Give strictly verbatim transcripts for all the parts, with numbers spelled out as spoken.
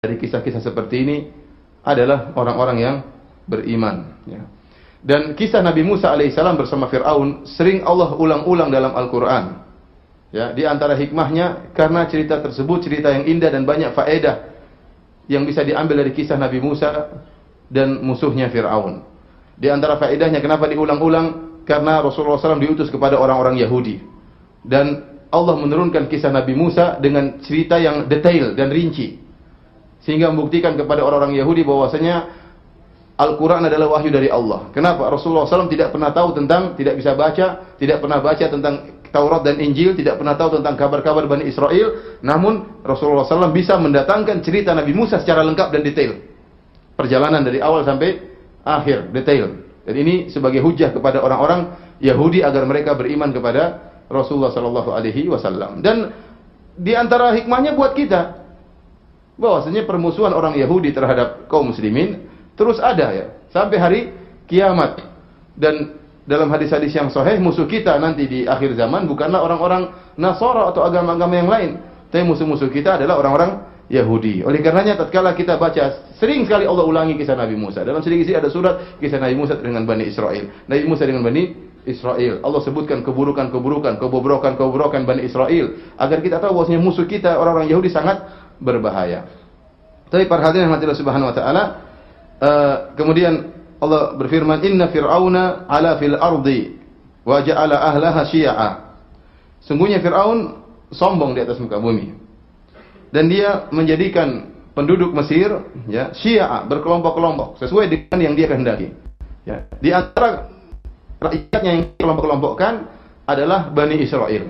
dari kisah-kisah seperti ini adalah orang-orang yang beriman. Ya. Dan kisah Nabi Musa alaihissalam bersama Fir'aun sering Allah ulang-ulang dalam Al-Quran. Ya, di antara hikmahnya karena cerita tersebut cerita yang indah dan banyak faedah yang bisa diambil dari kisah Nabi Musa dan musuhnya Fir'aun. Di antara faedahnya kenapa diulang-ulang? Karena Rasulullah shallallahu alaihi wasallam diutus kepada orang-orang Yahudi. Dan Allah menurunkan kisah Nabi Musa dengan cerita yang detail dan rinci. Sehingga membuktikan kepada orang-orang Yahudi bahwasanya Al-Quran adalah wahyu dari Allah. Kenapa? Rasulullah shallallahu alaihi wasallam tidak pernah tahu tentang, tidak bisa baca, tidak pernah baca tentang Taurat dan Injil, tidak pernah tahu tentang kabar-kabar Bani Israel. Namun Rasulullah shallallahu alaihi wasallam bisa mendatangkan cerita Nabi Musa secara lengkap dan detail. Perjalanan dari awal sampai akhir, detail. Dan ini sebagai hujah kepada orang-orang Yahudi agar mereka beriman kepada Rasulullah shallallahu alaihi wasallam. Dan di antara hikmahnya buat kita, bahwasanya permusuhan orang Yahudi terhadap kaum muslimin terus ada ya sampai hari kiamat. Dan dalam hadis-hadis yang sahih, musuh kita nanti di akhir zaman bukanlah orang-orang Nasara atau agama-agama yang lain, tapi musuh-musuh kita adalah orang-orang Yahudi. Oleh karenanya tatkala kita baca, sering sekali Allah ulangi kisah Nabi Musa. Dalam sedikit ada surat kisah Nabi Musa dengan Bani Israel. Nabi Musa dengan Bani Israel. Allah sebutkan keburukan-keburukan, kebobrokan-kebobrokan Bani Israel agar kita tahu bahwasanya musuh kita orang-orang Yahudi sangat berbahaya. Tapi para hadirin yang Allah Subhanahu wa taala, uh, kemudian Allah berfirman, "Inna fir'auna 'ala fil ardi wa ja'ala ahlaha syi'a." Sungguhnya Firaun sombong di atas muka bumi. Dan dia menjadikan penduduk Mesir ya syi'a, berkelompok-kelompok sesuai dengan yang dia kehendaki. Ya, di antara rakyatnya yang kelompok-kelompokkan adalah Bani Israel.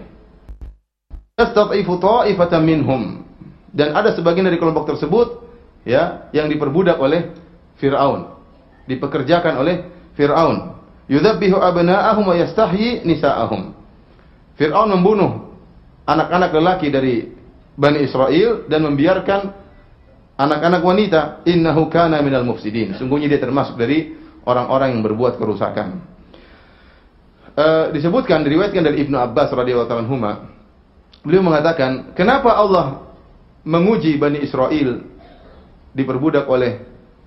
Yastad'ifu ta'ifatan minhum. Dan ada sebagian dari kelompok tersebut ya yang diperbudak oleh Firaun, dipekerjakan oleh Firaun. Yudhabbihu abna'ahum wa yastahyi nisa'ahum. Firaun membunuh anak-anak lelaki dari Bani Israel dan membiarkan anak-anak wanita. Innahu kana minal mufsidin. Sungguhnya dia termasuk dari orang-orang yang berbuat kerusakan. Uh, disebutkan, diriwayatkan dari Ibnu Abbas radhiyallahu ta'ala anhuma, beliau mengatakan, kenapa Allah menguji Bani Israel diperbudak oleh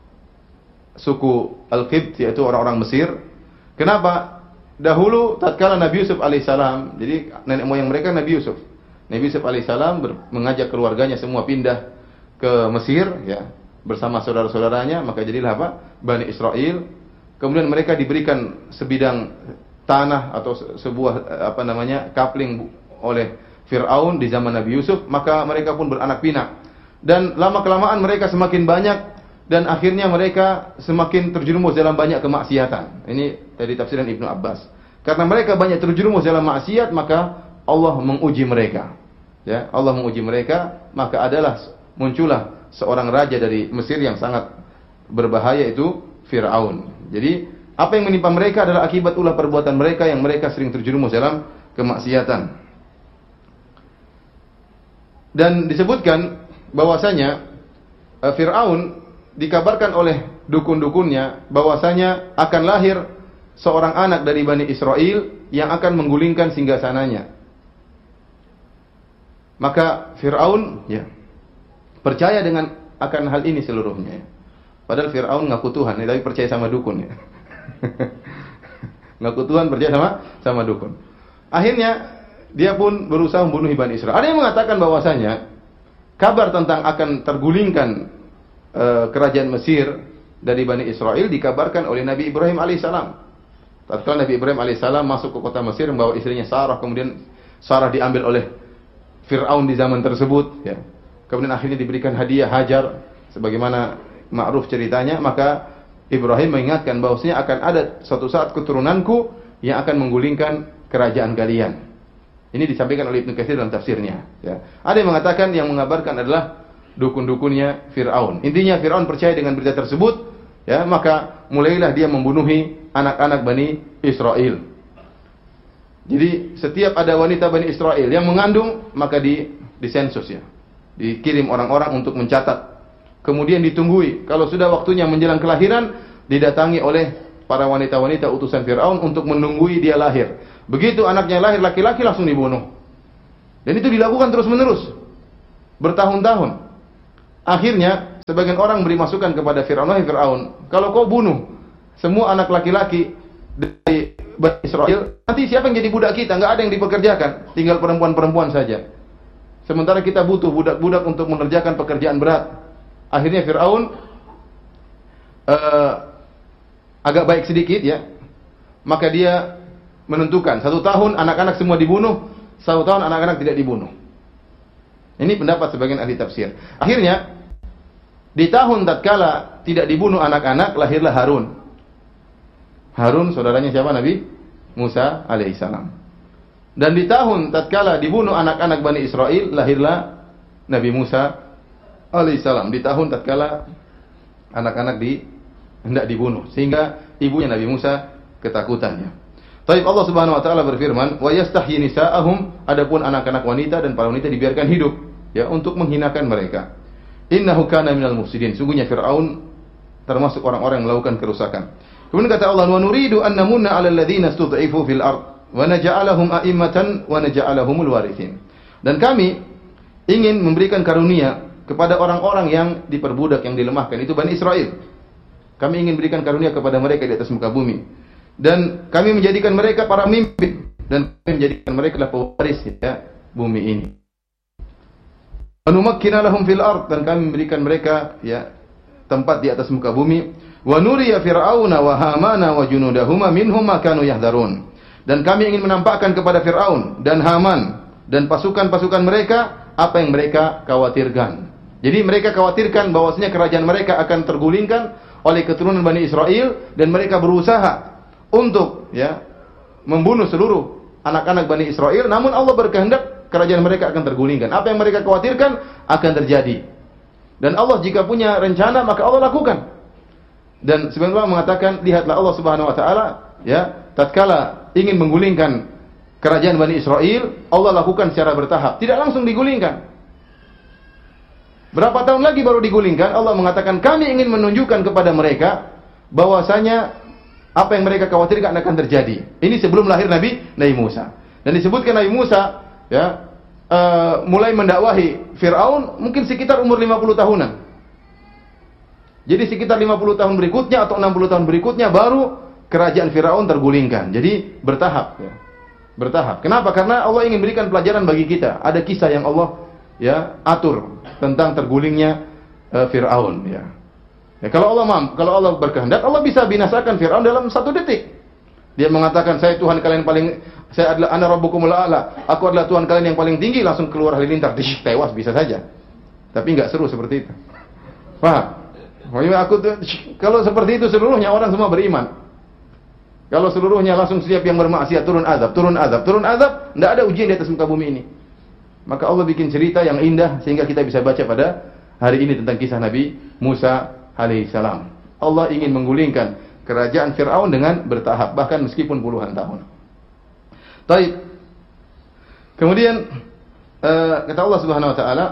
suku Al-Qibt, yaitu orang-orang Mesir? Kenapa? Dahulu tatkala Nabi Yusuf alaihissalam, jadi nenek moyang mereka Nabi Yusuf. Nabi Yusuf alaihissalam mengajak keluarganya semua pindah ke Mesir ya, bersama saudara-saudaranya, maka jadilah apa? Bani Israel. Kemudian mereka diberikan sebidang tanah atau sebuah apa namanya? kapling oleh Fir'aun di zaman Nabi Yusuf, maka mereka pun beranak pinak. Dan lama-kelamaan mereka semakin banyak dan akhirnya mereka semakin terjerumus dalam banyak kemaksiatan. Ini dari tafsiran Ibnu Abbas. Karena mereka banyak terjerumus dalam maksiat, maka Allah menguji mereka. Ya, Allah menguji mereka, maka adalah muncullah seorang raja dari Mesir yang sangat berbahaya, itu Fir'aun. Jadi, apa yang menimpa mereka adalah akibat ulah perbuatan mereka yang mereka sering terjerumus dalam kemaksiatan. Dan disebutkan bahwasanya uh, Fir'aun dikabarkan oleh dukun-dukunnya bahwasanya akan lahir seorang anak dari Bani Israel yang akan menggulingkan singgasananya. Maka Fir'aun ya percaya dengan akan hal ini seluruhnya. Padahal Fir'aun ngaku Tuhan, ya, tapi percaya sama dukun ya. Ngaku Tuhan, percaya sama sama dukun. Akhirnya dia pun berusaha membunuh Bani Israel. Ada yang mengatakan bahwasanya kabar tentang akan tergulingkan uh, kerajaan Mesir dari Bani Israel dikabarkan oleh Nabi Ibrahim alaihissalam. Tatkala Nabi Ibrahim alaihissalam masuk ke kota Mesir membawa istrinya Sarah, kemudian Sarah diambil oleh Fir'aun di zaman tersebut ya. Kemudian akhirnya diberikan hadiah Hajar sebagaimana ma'ruf ceritanya, maka Ibrahim mengingatkan bahwasanya akan ada suatu saat keturunanku yang akan menggulingkan kerajaan kalian. Ini disampaikan oleh Ibnu Katsir dalam tafsirnya ya. Ada yang mengatakan yang mengabarkan adalah dukun-dukunnya Fir'aun. Intinya Fir'aun percaya dengan berita tersebut ya, maka mulailah dia membunuhi anak-anak Bani Israel. Jadi setiap ada wanita Bani Israel yang mengandung, maka di disensus ya. Dikirim orang-orang untuk mencatat. Kemudian ditunggui. Kalau sudah waktunya menjelang kelahiran, didatangi oleh para wanita-wanita utusan Fir'aun untuk menunggui dia lahir. Begitu anaknya lahir laki-laki langsung dibunuh. Dan itu dilakukan terus-menerus bertahun-tahun. Akhirnya sebagian orang beri masukan kepada Fir'aun, wahai Fir'aun, kalau kau bunuh semua anak laki-laki dari Bani Israel, nanti siapa yang jadi budak kita? Enggak ada yang dipekerjakan, tinggal perempuan-perempuan saja. Sementara kita butuh budak-budak untuk mengerjakan pekerjaan berat. Akhirnya Fir'aun uh, agak baik sedikit ya. Maka dia menentukan satu tahun anak-anak semua dibunuh, satu tahun anak-anak tidak dibunuh. Ini pendapat sebagian ahli tafsir. Akhirnya di tahun tatkala tidak dibunuh anak-anak, lahirlah Harun. Harun saudaranya siapa? Nabi Musa alaihissalam. Dan di tahun tatkala dibunuh anak-anak Bani Israel, lahirlah Nabi Musa alaihissalam. Di tahun tatkala anak-anak di hendak dibunuh, sehingga ibunya Nabi Musa ketakutannya. Taib Allah Subhanahu wa taala berfirman, "Wa yastahyi nisa'ahum", adapun anak-anak wanita dan para wanita dibiarkan hidup ya untuk menghinakan mereka. Innahu kana minal mufsidin, sungguhnya Firaun termasuk orang-orang yang melakukan kerusakan. Kemudian kata Allah, "Wa nuridu an namunna 'alal ladzina stud'ifu fil ard wa naj'alahum a'immatan wa naj'alahumul warithin." Dan kami ingin memberikan karunia kepada orang-orang yang diperbudak, yang dilemahkan, itu Bani Israel. Kami ingin berikan karunia kepada mereka di atas muka bumi. Dan kami menjadikan mereka para pemimpin, dan kami menjadikan mereka adalah pewaris ya bumi ini. Anumakkina lahum fil ard, dan kami memberikan mereka ya tempat di atas muka bumi. Wa nuriya fir'auna wa hamana wa junudahuma minhum ma kanu yahdharun. Dan kami ingin menampakkan kepada Firaun dan Haman dan pasukan-pasukan mereka apa yang mereka khawatirkan. Jadi mereka khawatirkan bahwasanya kerajaan mereka akan tergulingkan oleh keturunan Bani Israel, dan mereka berusaha untuk ya membunuh seluruh anak-anak Bani Israel, namun Allah berkehendak kerajaan mereka akan tergulingkan. Apa yang mereka khawatirkan akan terjadi. Dan Allah jika punya rencana maka Allah lakukan. Dan sebenarnya mengatakan, lihatlah Allah Subhanahu wa taala ya, tatkala ingin menggulingkan kerajaan Bani Israel, Allah lakukan secara bertahap, tidak langsung digulingkan. Berapa tahun lagi baru digulingkan? Allah mengatakan, kami ingin menunjukkan kepada mereka bahwasanya apa yang mereka khawatirkan akan terjadi. Ini sebelum lahir Nabi Nabi Musa. Dan disebutkan Nabi Musa ya uh, mulai mendakwahi Firaun mungkin sekitar umur lima puluh tahunan. Jadi sekitar lima puluh tahun berikutnya atau enam puluh tahun berikutnya baru kerajaan Firaun tergulingkan. Jadi bertahap ya. Bertahap. Kenapa? Karena Allah ingin berikan pelajaran bagi kita. Ada kisah yang Allah ya atur tentang tergulingnya uh, Firaun ya. Ya, kalau Allah mampu, kalau Allah berkehendak, Allah bisa binasakan Firaun dalam satu detik. Dia mengatakan, saya Tuhan kalian paling, saya adalah ana rabbukumul a'la, aku adalah Tuhan kalian yang paling tinggi, langsung keluar halilintar, dish, tewas bisa saja. Tapi enggak seru seperti itu. Paham? Aku tuh, kalau seperti itu seluruhnya orang semua beriman. Kalau seluruhnya langsung siap yang bermaksiat, turun azab, turun azab, turun azab, enggak ada ujian di atas muka bumi ini. Maka Allah bikin cerita yang indah sehingga kita bisa baca pada hari ini tentang kisah Nabi Musa alaihissalam. Allah ingin menggulingkan kerajaan Firaun dengan bertahap, bahkan meskipun puluhan tahun. Taib. Kemudian uh, kata Allah Subhanahu wa taala,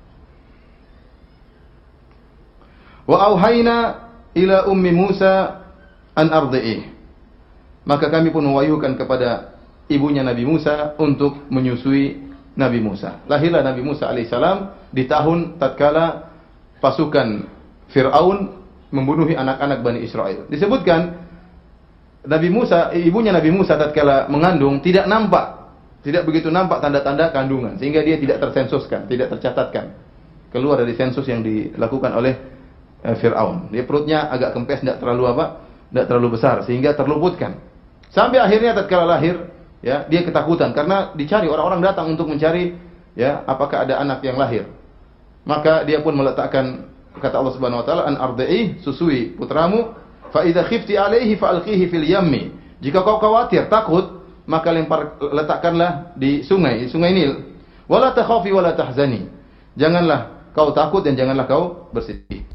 "Wa auhayna ila ummi Musa an ardhi'ih." Maka kami pun mewahyukan kepada ibunya Nabi Musa untuk menyusui Nabi Musa. Lahirlah Nabi Musa alaihissalam di tahun tatkala pasukan Fir'aun membunuhi anak-anak Bani Israel. Disebutkan Nabi Musa, ibunya Nabi Musa tatkala mengandung tidak nampak, tidak begitu nampak tanda-tanda kandungan, sehingga dia tidak tersensuskan, tidak tercatatkan. Keluar dari sensus yang dilakukan oleh eh, Fir'aun. Dia perutnya agak kempes, tidak terlalu apa? Tidak terlalu besar, sehingga terluputkan. Sampai akhirnya tatkala lahir, ya, dia ketakutan karena dicari, orang-orang datang untuk mencari ya, apakah ada anak yang lahir. Maka dia pun meletakkan, kata Allah Subhanahu wa taala, an ardhi'i, susui putramu, fa idza khifti alaihi fa alqihi fil yammi. Jika kau khawatir, takut, maka lempar, letakkanlah di sungai, di sungai Nil. Wala takhafi wala tahzani. Janganlah kau takut dan janganlah kau bersedih.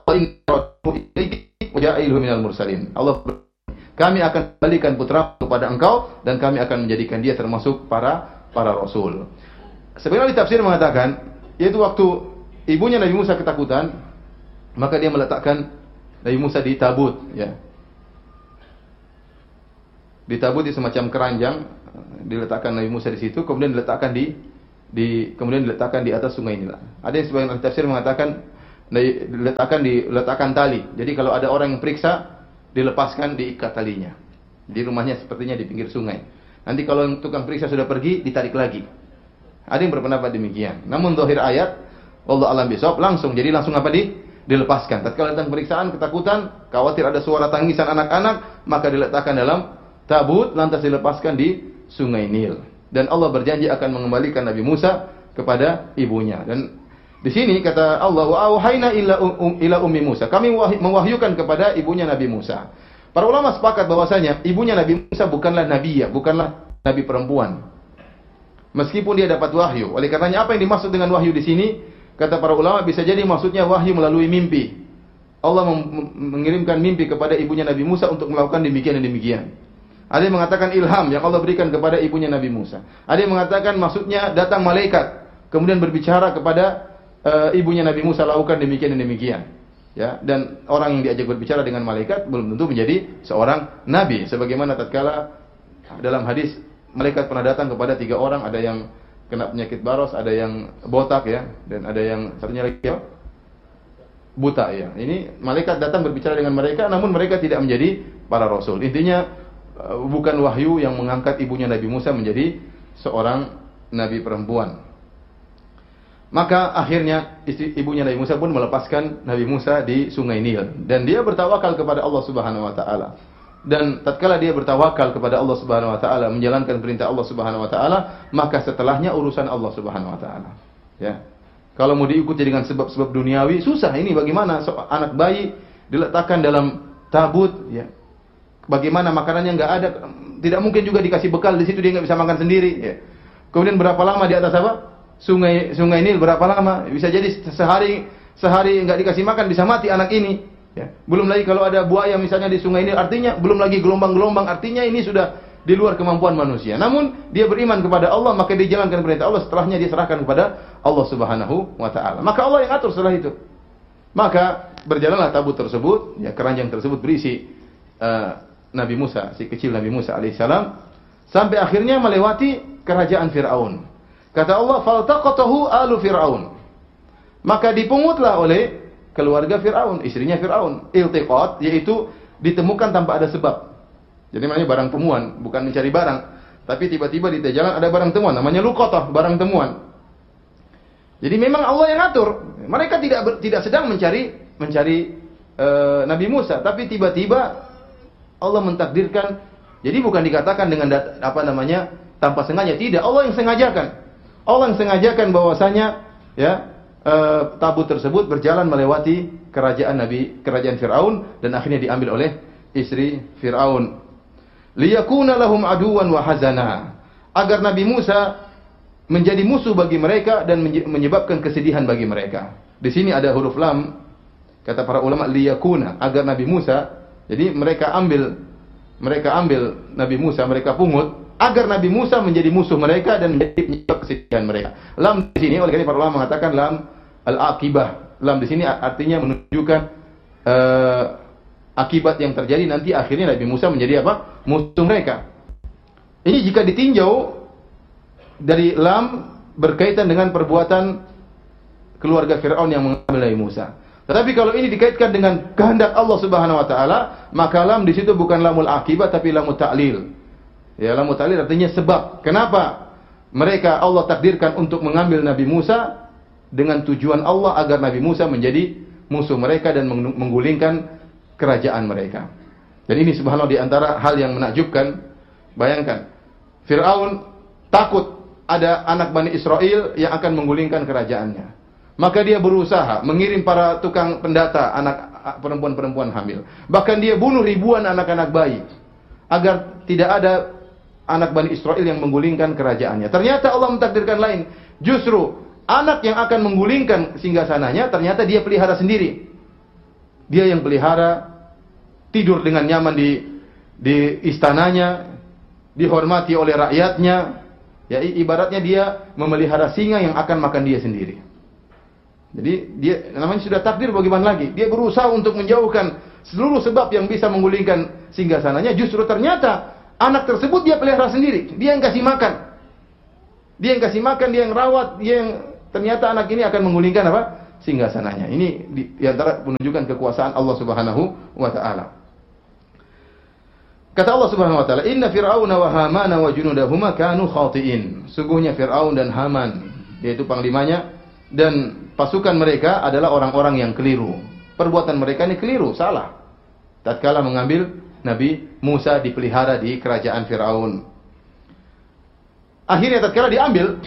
minal mursalin. Allah, kami akan kembalikan putra kepada engkau dan kami akan menjadikan dia termasuk para para rasul. Sebenarnya tafsir mengatakan, yaitu waktu ibunya Nabi Musa ketakutan, maka dia meletakkan Nabi Musa di tabut, ya. Di tabut di semacam keranjang, diletakkan Nabi Musa di situ, kemudian diletakkan di di kemudian diletakkan di atas sungai Nil. Ada yang sebagian ahli tafsir mengatakan diletakkan diletakkan tali. Jadi kalau ada orang yang periksa, dilepaskan, diikat talinya. Di rumahnya sepertinya di pinggir sungai. Nanti kalau tukang periksa sudah pergi, ditarik lagi. Ada yang berpendapat demikian. Namun zahir ayat, wallahu a'lam bishawab, langsung. Jadi langsung apa di dilepaskan. Tatkala datang pemeriksaan, ketakutan, khawatir ada suara tangisan anak-anak, maka diletakkan dalam tabut, lantas dilepaskan di sungai Nil. Dan Allah berjanji akan mengembalikan Nabi Musa kepada ibunya. Dan di sini kata Allah, wa auhayna ila um, ila ummi Musa. Kami mewahyukan kepada ibunya Nabi Musa. Para ulama sepakat bahwasanya ibunya Nabi Musa bukanlah nabi ya, bukanlah nabi perempuan. Meskipun dia dapat wahyu. Oleh karenanya apa yang dimaksud dengan wahyu di sini? Kata para ulama bisa jadi maksudnya wahyu melalui mimpi. Allah mengirimkan mimpi kepada ibunya Nabi Musa untuk melakukan demikian dan demikian. Ada yang mengatakan ilham yang Allah berikan kepada ibunya Nabi Musa. Ada yang mengatakan maksudnya datang malaikat kemudian berbicara kepada Uh, ibunya Nabi Musa lakukan demikian dan demikian, ya. Dan orang yang diajak berbicara dengan malaikat belum tentu menjadi seorang nabi. Sebagaimana tatkala dalam hadis malaikat pernah datang kepada tiga orang, ada yang kena penyakit baros, ada yang botak ya, dan ada yang satunya lagi ya, buta ya. Ini malaikat datang berbicara dengan mereka, namun mereka tidak menjadi para rasul. Intinya uh, bukan wahyu yang mengangkat ibunya Nabi Musa menjadi seorang nabi perempuan. Maka akhirnya istri ibunya Nabi Musa pun melepaskan Nabi Musa di sungai Nil dan dia bertawakal kepada Allah Subhanahu wa taala. Dan tatkala dia bertawakal kepada Allah Subhanahu wa taala, menjalankan perintah Allah Subhanahu wa taala, maka setelahnya urusan Allah Subhanahu wa taala. Ya. Kalau mau diikuti dengan sebab-sebab duniawi susah. Ini bagaimana so, anak bayi diletakkan dalam tabut ya. Bagaimana makanannya enggak ada, tidak mungkin juga dikasih bekal di situ, dia enggak bisa makan sendiri ya. Kemudian berapa lama di atas apa? Sungai Sungai Nil berapa lama? Bisa jadi sehari sehari enggak dikasih makan bisa mati anak ini. Ya. Belum lagi kalau ada buaya misalnya di Sungai Nil, artinya belum lagi gelombang-gelombang, artinya ini sudah di luar kemampuan manusia. Namun dia beriman kepada Allah, maka dia jalankan perintah Allah, setelahnya dia serahkan kepada Allah Subhanahu wa taala. Maka Allah yang atur setelah itu. Maka berjalanlah tabut tersebut, ya keranjang tersebut berisi uh, Nabi Musa, si kecil Nabi Musa alaihissalam, sampai akhirnya melewati kerajaan Firaun. Kata Allah, faltaqatahu alu Fir'aun. Maka dipungutlah oleh keluarga Fir'aun, istrinya Fir'aun. Iltiqat, yaitu ditemukan tanpa ada sebab. Jadi namanya barang temuan, bukan mencari barang. Tapi tiba-tiba di jalan ada barang temuan, namanya luqatah, barang temuan. Jadi memang Allah yang atur. Mereka tidak ber, tidak sedang mencari mencari uh, Nabi Musa, tapi tiba-tiba Allah mentakdirkan. Jadi bukan dikatakan dengan dat, apa namanya tanpa sengaja, tidak. Allah yang sengajakan. Allah yang sengajakan bahwasanya ya e, tabut tersebut berjalan melewati kerajaan Nabi, kerajaan Firaun dan akhirnya diambil oleh istri Firaun. Liyakuna lahum aduwan wa hazana. Agar Nabi Musa menjadi musuh bagi mereka dan menyebabkan kesedihan bagi mereka. Di sini ada huruf lam. Kata para ulama liyakuna, agar Nabi Musa, jadi mereka ambil mereka ambil Nabi Musa, mereka pungut agar Nabi Musa menjadi musuh mereka dan menjadi penyebab kesedihan mereka. Lam di sini oleh karena para ulama mengatakan lam al-aqibah. Lam di sini artinya menunjukkan uh, akibat yang terjadi nanti akhirnya Nabi Musa menjadi apa? Musuh mereka. Ini jika ditinjau dari lam berkaitan dengan perbuatan keluarga Firaun yang mengambil Nabi Musa. Tetapi kalau ini dikaitkan dengan kehendak Allah Subhanahu wa taala, maka lam di situ bukan lamul aqibah tapi lamut ta'lil. Ya, lamut ta'lil artinya sebab. Kenapa mereka Allah takdirkan untuk mengambil Nabi Musa dengan tujuan Allah agar Nabi Musa menjadi musuh mereka dan menggulingkan kerajaan mereka. Dan ini subhanallah di antara hal yang menakjubkan. Bayangkan, Fir'aun takut ada anak Bani Israel yang akan menggulingkan kerajaannya. Maka dia berusaha mengirim para tukang pendata anak perempuan-perempuan hamil. Bahkan dia bunuh ribuan anak-anak bayi agar tidak ada anak Bani Israel yang menggulingkan kerajaannya. Ternyata Allah mentakdirkan lain. Justru anak yang akan menggulingkan singgasananya ternyata dia pelihara sendiri. Dia yang pelihara, tidur dengan nyaman di di istananya, dihormati oleh rakyatnya. Ya ibaratnya dia memelihara singa yang akan makan dia sendiri. Jadi dia namanya sudah takdir, bagaimana lagi? Dia berusaha untuk menjauhkan seluruh sebab yang bisa menggulingkan singgasananya. Justru ternyata anak tersebut dia pelihara sendiri. Dia yang kasih makan. Dia yang kasih makan, dia yang rawat, dia yang ternyata anak ini akan menggulingkan apa? singgasananya. Ini di, di antara menunjukkan kekuasaan Allah Subhanahu wa taala. Kata Allah Subhanahu wa taala, "Inna Fir'auna wa Hamana wa junudahuma kanu khati'in." Sungguhnya Fir'aun dan Haman, yaitu panglimanya dan pasukan mereka adalah orang-orang yang keliru. Perbuatan mereka ini keliru, salah. Tatkala mengambil Nabi Musa dipelihara di kerajaan Fir'aun. Akhirnya tatkala diambil,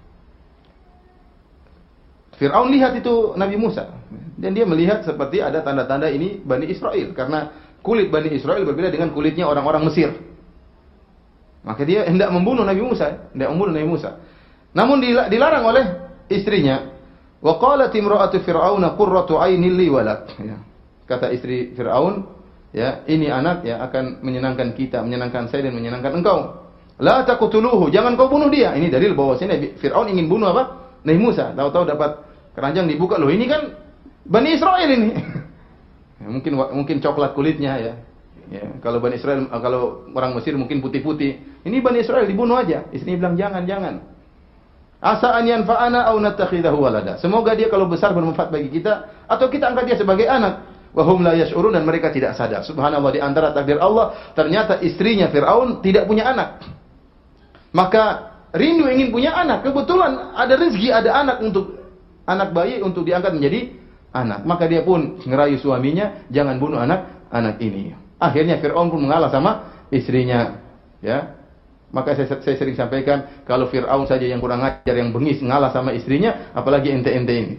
Fir'aun lihat itu Nabi Musa. Dan dia melihat seperti ada tanda-tanda ini Bani Israel. Karena kulit Bani Israel berbeda dengan kulitnya orang-orang Mesir. Maka dia hendak membunuh Nabi Musa. Hendak membunuh Nabi Musa. Namun dilarang oleh istrinya. Wa qalat imra'atu Fir'auna qurratu 'ainin li walak. Ya. Kata istri Fir'aun, ya, ini anak ya akan menyenangkan kita, menyenangkan saya dan menyenangkan engkau. La taqtuluhu, jangan kau bunuh dia. Ini dalil bahwasanya Fir'aun ingin bunuh apa? Nabi Musa. Tahu-tahu dapat keranjang dibuka, loh ini kan Bani Israel ini. Ya, mungkin mungkin coklat kulitnya ya. Ya, kalau Bani Israel, kalau orang Mesir mungkin putih-putih. Ini Bani Israel dibunuh aja. Istrinya bilang jangan, jangan. Asa an yanfa'ana aw nattakhidahu walada. Semoga dia kalau besar bermanfaat bagi kita atau kita angkat dia sebagai anak. Wa hum la yash'urun, dan mereka tidak sadar. Subhanallah, di antara takdir Allah, ternyata istrinya Fir'aun tidak punya anak. Maka rindu ingin punya anak. Kebetulan ada rezeki, ada anak untuk anak bayi untuk diangkat menjadi anak. Maka dia pun ngerayu suaminya, jangan bunuh anak-anak ini. Akhirnya Fir'aun pun mengalah sama istrinya. Ya. Maka saya, saya sering sampaikan, kalau Fir'aun saja yang kurang ajar, yang bengis, ngalah sama istrinya, apalagi ente-ente ini.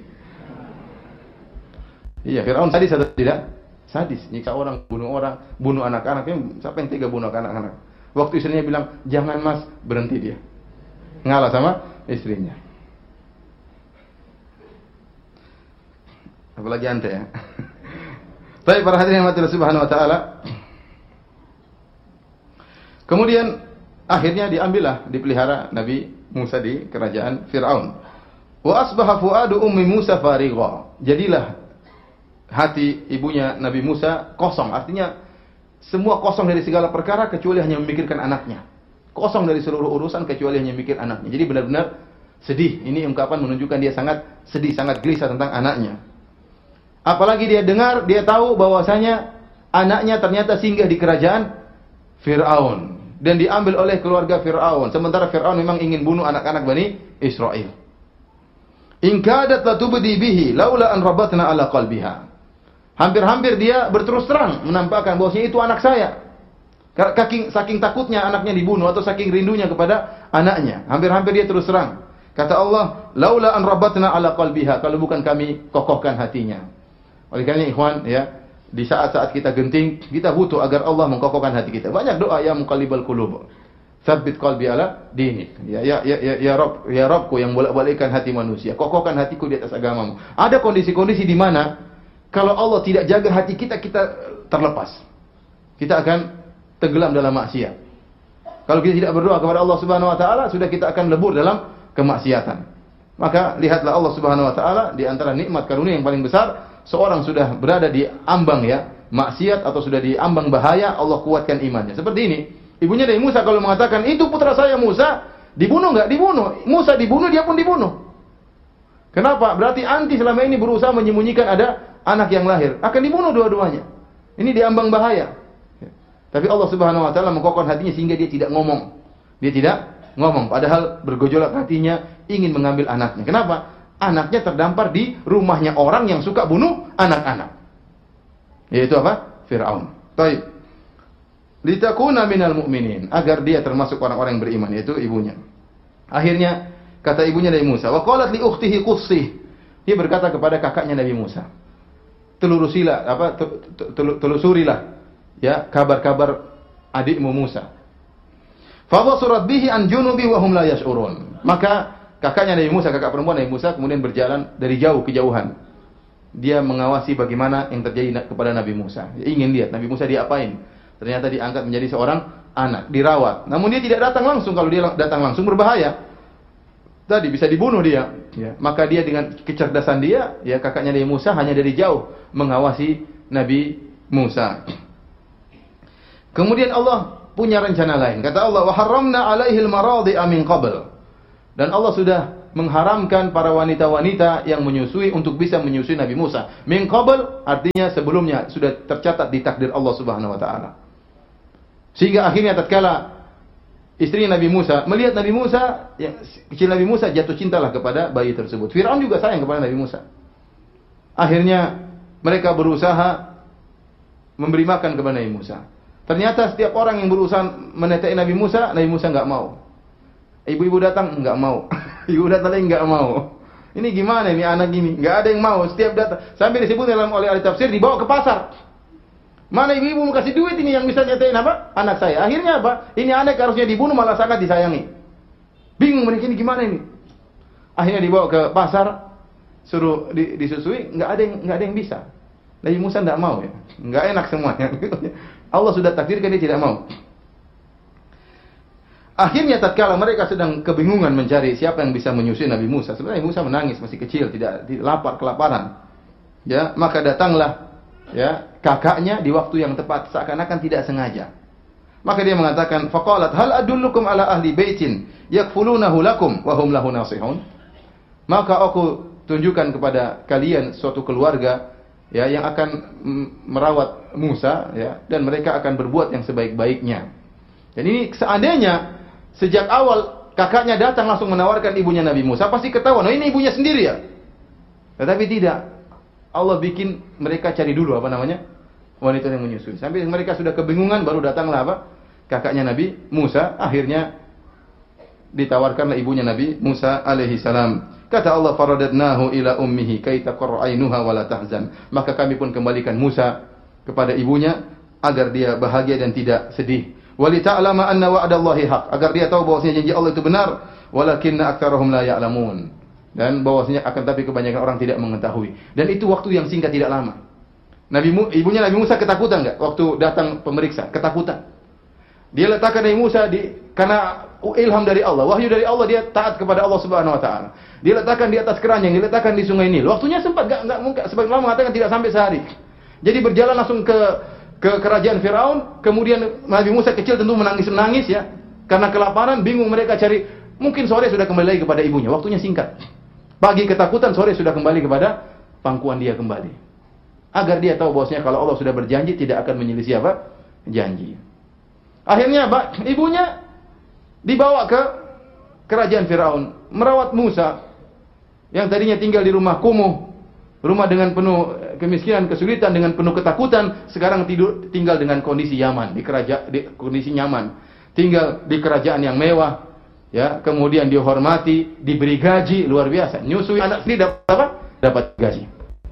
Iya, Fir'aun sadis atau tidak? Sadis. Nyiksa orang, bunuh orang, bunuh anak-anaknya. Siapa yang tega bunuh anak-anak? Waktu istrinya bilang, jangan mas, berhenti dia. Ngalah sama istrinya. Apalagi ente ya. Baik, para hadirin yang Allah Subhanahu wa taala. Kemudian akhirnya diambillah, dipelihara Nabi Musa di kerajaan Fir'aun. Wa asbaha fuadu ummi Musa farigha. Jadilah hati ibunya Nabi Musa kosong. Artinya semua kosong dari segala perkara kecuali hanya memikirkan anaknya. Kosong dari seluruh urusan kecuali hanya memikir anaknya. Jadi benar-benar sedih. Ini ungkapan menunjukkan dia sangat sedih, sangat gelisah tentang anaknya. Apalagi dia dengar, dia tahu bahwasanya anaknya ternyata singgah di kerajaan Fir'aun. Dan diambil oleh keluarga Fir'aun. Sementara Fir'aun memang ingin bunuh anak-anak Bani Israel. In kadat latubdi bihi laula an rabatna ala qalbiha. Hampir-hampir dia berterus terang menampakkan bahwasanya itu anak saya. Saking, saking takutnya anaknya dibunuh atau saking rindunya kepada anaknya. Hampir-hampir dia terus terang. Kata Allah, laula an rabatna ala qalbiha, kalau bukan kami kokohkan hatinya. Oleh karena ikhwan ya, di saat-saat kita genting, kita butuh agar Allah mengkokohkan hati kita. Banyak doa, ya muqallibal qulub, tsabbit qalbi ala dinik. Ya ya ya ya, ya Rabb, ya Rabbku yang bolak-balikkan hati manusia, kokohkan hatiku di atas agamamu. Ada kondisi-kondisi di mana kalau Allah tidak jaga hati kita, kita terlepas. Kita akan tenggelam dalam maksiat. Kalau kita tidak berdoa kepada Allah Subhanahu wa taala, sudah kita akan lebur dalam kemaksiatan. Maka lihatlah Allah Subhanahu wa taala, di antara nikmat karunia yang paling besar, seorang sudah berada di ambang ya maksiat atau sudah di ambang bahaya, Allah kuatkan imannya. Seperti ini, ibunya dari Musa kalau mengatakan itu putra saya Musa, dibunuh enggak? Dibunuh. Musa dibunuh, dia pun dibunuh. Kenapa? Berarti anti selama ini berusaha menyembunyikan ada anak yang lahir, akan dibunuh dua-duanya. Ini di ambang bahaya. Tapi Allah Subhanahu wa taala mengkokohkan hatinya sehingga dia tidak ngomong. Dia tidak ngomong, padahal bergejolak hatinya ingin mengambil anaknya. Kenapa? Anaknya terdampar di rumahnya orang yang suka bunuh anak-anak. Yaitu apa? Fir'aun. Baik. Litakuna minal mu'minin, agar dia termasuk orang-orang yang beriman, yaitu ibunya. Akhirnya kata ibunya Nabi Musa, wa qalat li ukhtihi qussih. Dia berkata kepada kakaknya Nabi Musa, telurusilah apa telusurilah ya kabar-kabar adikmu Musa. Fa basurat bihi an junubi wa hum la yash'urun. Maka kakaknya Nabi Musa, kakak perempuan Nabi Musa kemudian berjalan dari jauh kejauhan. Dia mengawasi bagaimana yang terjadi kepada Nabi Musa. Dia ingin lihat Nabi Musa diapain. Ternyata diangkat menjadi seorang anak, dirawat. Namun dia tidak datang langsung, kalau dia datang langsung berbahaya. Tadi bisa dibunuh dia. Ya. Maka dia dengan kecerdasan dia, ya kakaknya Nabi Musa hanya dari jauh mengawasi Nabi Musa. Kemudian Allah punya rencana lain. Kata Allah, wa harramna alaihil maradi'a min qabl. Dan Allah sudah mengharamkan para wanita-wanita yang menyusui untuk bisa menyusui Nabi Musa. Min qabl artinya sebelumnya sudah tercatat di takdir Allah Subhanahu wa taala. Sehingga akhirnya tatkala istri Nabi Musa melihat Nabi Musa, yang kecil Nabi Musa, jatuh cintalah kepada bayi tersebut. Firaun juga sayang kepada Nabi Musa. Akhirnya mereka berusaha memberi makan kepada Nabi Musa. Ternyata setiap orang yang berusaha menetek Nabi Musa, Nabi Musa enggak mau. Ibu-ibu datang enggak mau. Ibu datang lagi enggak mau. Ini gimana ini anak ini? Enggak ada yang mau. Setiap datang sampai disebut dalam oleh ahli tafsir dibawa ke pasar. Mana ibu-ibu mau kasih duit ini yang bisa nyetain apa? Anak saya. Akhirnya apa? Ini anak harusnya dibunuh malah sangat disayangi. Bingung mereka ini gimana ini? Akhirnya dibawa ke pasar, suruh di, disusui, enggak ada yang enggak ada yang bisa. Nabi Musa enggak mau ya. Enggak enak semuanya. Allah sudah takdirkan dia tidak mau. Akhirnya tatkala mereka sedang kebingungan mencari siapa yang bisa menyusui Nabi Musa. Sebenarnya Nabi Musa menangis, masih kecil, tidak, tidak lapar, kelaparan. Ya, maka datanglah ya kakaknya di waktu yang tepat, seakan-akan tidak sengaja. Maka dia mengatakan, faqalat hal adullukum ala ahli baitin yakfulunahu lakum wa hum lahu nasihun. Maka aku tunjukkan kepada kalian suatu keluarga ya yang akan merawat Musa ya, dan mereka akan berbuat yang sebaik-baiknya. Dan ini seandainya sejak awal kakaknya datang langsung menawarkan ibunya Nabi Musa, pasti ketahuan, oh ini ibunya sendiri ya. Tetapi tidak. Allah bikin mereka cari dulu apa namanya? Wanita yang menyusui. Sampai mereka sudah kebingungan, baru datanglah apa? Kakaknya Nabi Musa. Akhirnya ditawarkanlah ibunya Nabi Musa alaihi salam. Kata Allah, faradatnahu ila ummihi kay taqarra ainuha wa la tahzan. Maka kami pun kembalikan Musa kepada ibunya agar dia bahagia dan tidak sedih. Wali ta'lama anna wa'dallahi haq, agar dia tahu bahwasanya janji Allah itu benar, walakinna aktsarahum la ya'lamun. Dan bahwasanya akan tapi kebanyakan orang tidak mengetahui. Dan itu waktu yang singkat, tidak lama. Nabi ibunya Nabi Musa ketakutan enggak waktu datang pemeriksa? Ketakutan. Dia letakkan Nabi Musa di karena ilham dari Allah, wahyu dari Allah, dia taat kepada Allah Subhanahu wa taala. Dia letakkan di atas keranjang, diletakkan di sungai Nil. Waktunya sempat enggak enggak mungkin, sebagian ulama mengatakan tidak sampai sehari. Jadi berjalan langsung ke ke kerajaan Firaun, kemudian Nabi Musa kecil tentu menangis-menangis ya, karena kelaparan, bingung mereka cari, mungkin sore sudah kembali lagi kepada ibunya, waktunya singkat. Pagi ketakutan, sore sudah kembali kepada pangkuan dia kembali. Agar dia tahu bahwasanya kalau Allah sudah berjanji tidak akan menyelisih apa? Janji. Akhirnya ibunya dibawa ke kerajaan Firaun, merawat Musa yang tadinya tinggal di rumah kumuh, rumah dengan penuh kemiskinan, kesulitan, dengan penuh ketakutan, sekarang tidur tinggal dengan kondisi nyaman, di kerajaan di kondisi nyaman, tinggal di kerajaan yang mewah, ya, kemudian dihormati, diberi gaji luar biasa. Nyusui anak sendiri dapat apa? Dapat gaji.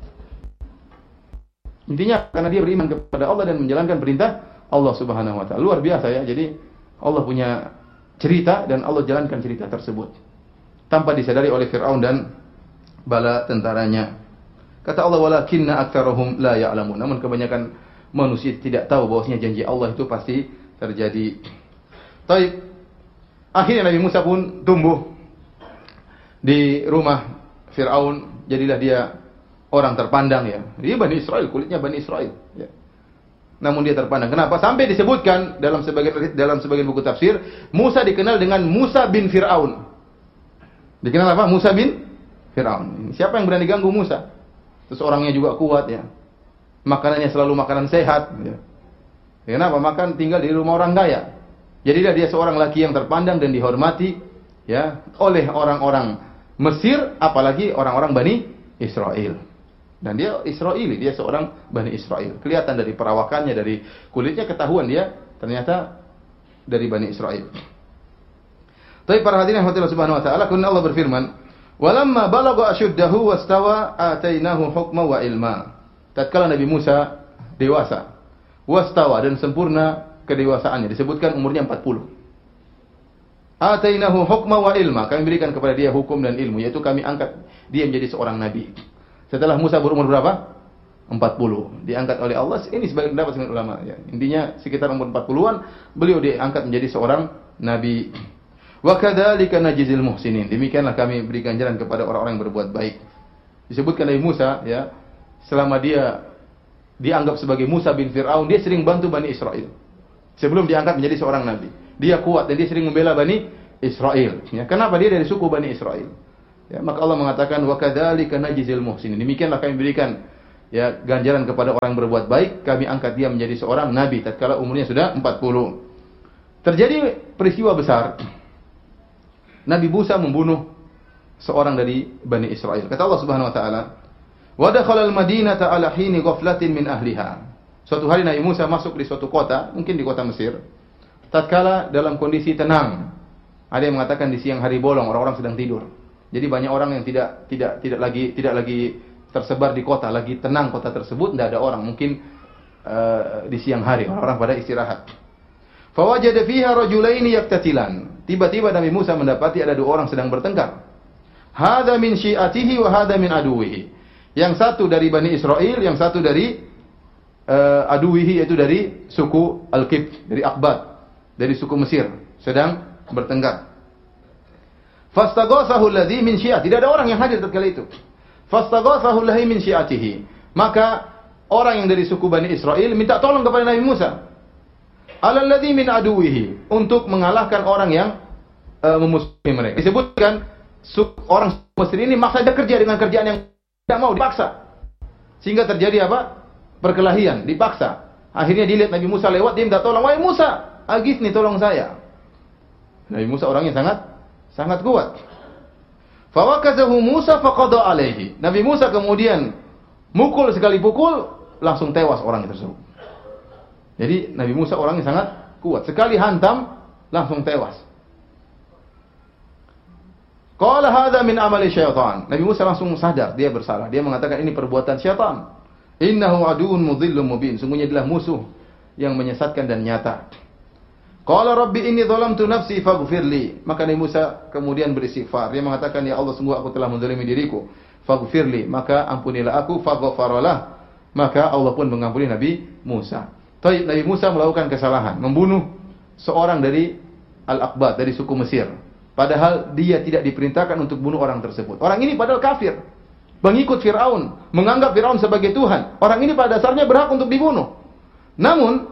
Intinya karena dia beriman kepada Allah dan menjalankan perintah Allah Subhanahu wa taala. Luar biasa ya. Jadi Allah punya cerita dan Allah jalankan cerita tersebut tanpa disadari oleh Firaun dan bala tentaranya. Kata Allah, walakinna aktsarahum la ya'lamun. Namun kebanyakan manusia tidak tahu bahwasanya janji Allah itu pasti terjadi. Baik. Akhirnya Nabi Musa pun tumbuh di rumah Firaun, jadilah dia orang terpandang ya. Dia Bani Israel, kulitnya Bani Israel ya. Namun dia terpandang. Kenapa? Sampai disebutkan dalam sebagian dalam sebagian buku tafsir, Musa dikenal dengan Musa bin Firaun. Dikenal apa? Musa bin Firaun. Siapa yang berani ganggu Musa? Terus orangnya juga kuat ya. Makanannya selalu makanan sehat ya. Kenapa? Makan tinggal di rumah orang kaya. Jadilah dia seorang laki yang terpandang dan dihormati ya oleh orang-orang Mesir, apalagi orang-orang Bani Israel. Dan dia Israeli, dia seorang Bani Israel. Kelihatan dari perawakannya, dari kulitnya ketahuan dia ternyata dari Bani Israel. Tapi para hadirin yang Allah Subhanahu wa taala, kemudian Allah berfirman, "Walamma balagha ashuddahu wastawa atainahu hukma wa ilma." Tatkala Nabi Musa dewasa, wastawa dan sempurna kedewasaannya, disebutkan umurnya empat puluh. Atainahu hukma wa ilma, kami berikan kepada dia hukum dan ilmu, yaitu kami angkat dia menjadi seorang nabi. Setelah Musa berumur berapa? empat puluh. Diangkat oleh Allah. Ini sebagian pendapat sebagian ulama ya. Intinya sekitar umur empat puluhan beliau diangkat menjadi seorang nabi. Wa kadzalika najzil muhsinin. Demikianlah kami berikan jalan kepada orang-orang yang berbuat baik. Disebutkan Nabi Musa ya, selama dia dianggap sebagai Musa bin Firaun, dia sering bantu Bani Israel. Sebelum diangkat menjadi seorang nabi. Dia kuat dan dia sering membela Bani Israel. Ya, kenapa? Dia dari suku Bani Israel. Ya, maka Allah mengatakan wa kadzalika najzil muhsinin. Demikianlah kami berikan ya ganjaran kepada orang berbuat baik, kami angkat dia menjadi seorang nabi tatkala umurnya sudah empat puluh. Terjadi peristiwa besar. Nabi Musa membunuh seorang dari Bani Israel. Kata Allah Subhanahu wa taala, "Wa dakhala al-madinata 'ala hini ghaflatin min ahliha." Suatu hari Nabi Musa masuk di suatu kota, mungkin di kota Mesir, tatkala dalam kondisi tenang. Ada yang mengatakan di siang hari bolong, orang-orang sedang tidur. Jadi banyak orang yang tidak tidak tidak lagi tidak lagi tersebar di kota, lagi tenang kota tersebut, tidak ada orang. Mungkin uh, di siang hari orang-orang pada istirahat. Fa wajada fiha rajulaini yaktatilan. Tiba-tiba Nabi Musa mendapati ada dua orang sedang bertengkar. Hadza min syi'atihi wa hadza min aduwihi. Yang satu dari Bani Israel, yang satu dari uh, aduwihi, yaitu dari suku Al-Qib, dari Aqbat, dari suku Mesir, sedang bertengkar. Fastaghathahu alladhi min syi'atihi. Tidak ada orang yang hadir tatkala itu. Fastaghathahu alladhi min syi'atihi. Maka orang yang dari suku Bani Israel minta tolong kepada Nabi Musa. Alalladhi min aduwihi, untuk mengalahkan orang yang uh, memusuhi mereka. Disebutkan suku, orang Mesir ini maksa dia kerja dengan kerjaan yang tidak mau, dipaksa. Sehingga terjadi apa? Perkelahian, dipaksa. Akhirnya dilihat Nabi Musa lewat, dia minta tolong. Wahai Musa, aghithni, tolong saya. Nabi Musa orangnya sangat sangat kuat. Fawakazahu Musa faqada alaihi. Nabi Musa kemudian mukul, sekali pukul langsung tewas orang tersebut. Jadi Nabi Musa orangnya sangat kuat. Sekali hantam langsung tewas. Qala hadza min amali syaitan. Nabi Musa langsung sadar dia bersalah. Dia mengatakan ini perbuatan syaitan. Innahu aduun mudhillun mubin. Sungguhnya adalah musuh yang menyesatkan dan nyata. Qala rabbi inni dhalamtu nafsi faghfirli. Maka Nabi Musa kemudian beristighfar. Dia mengatakan, ya Allah, sungguh aku telah menzalimi diriku. Faghfirli, maka ampunilah aku. Faghfaralah, maka Allah pun mengampuni Nabi Musa. Taib, Nabi Musa melakukan kesalahan, membunuh seorang dari Al-Aqbat, dari suku Mesir. Padahal dia tidak diperintahkan untuk bunuh orang tersebut. Orang ini padahal kafir, pengikut Fir'aun, menganggap Fir'aun sebagai Tuhan. Orang ini pada dasarnya berhak untuk dibunuh. Namun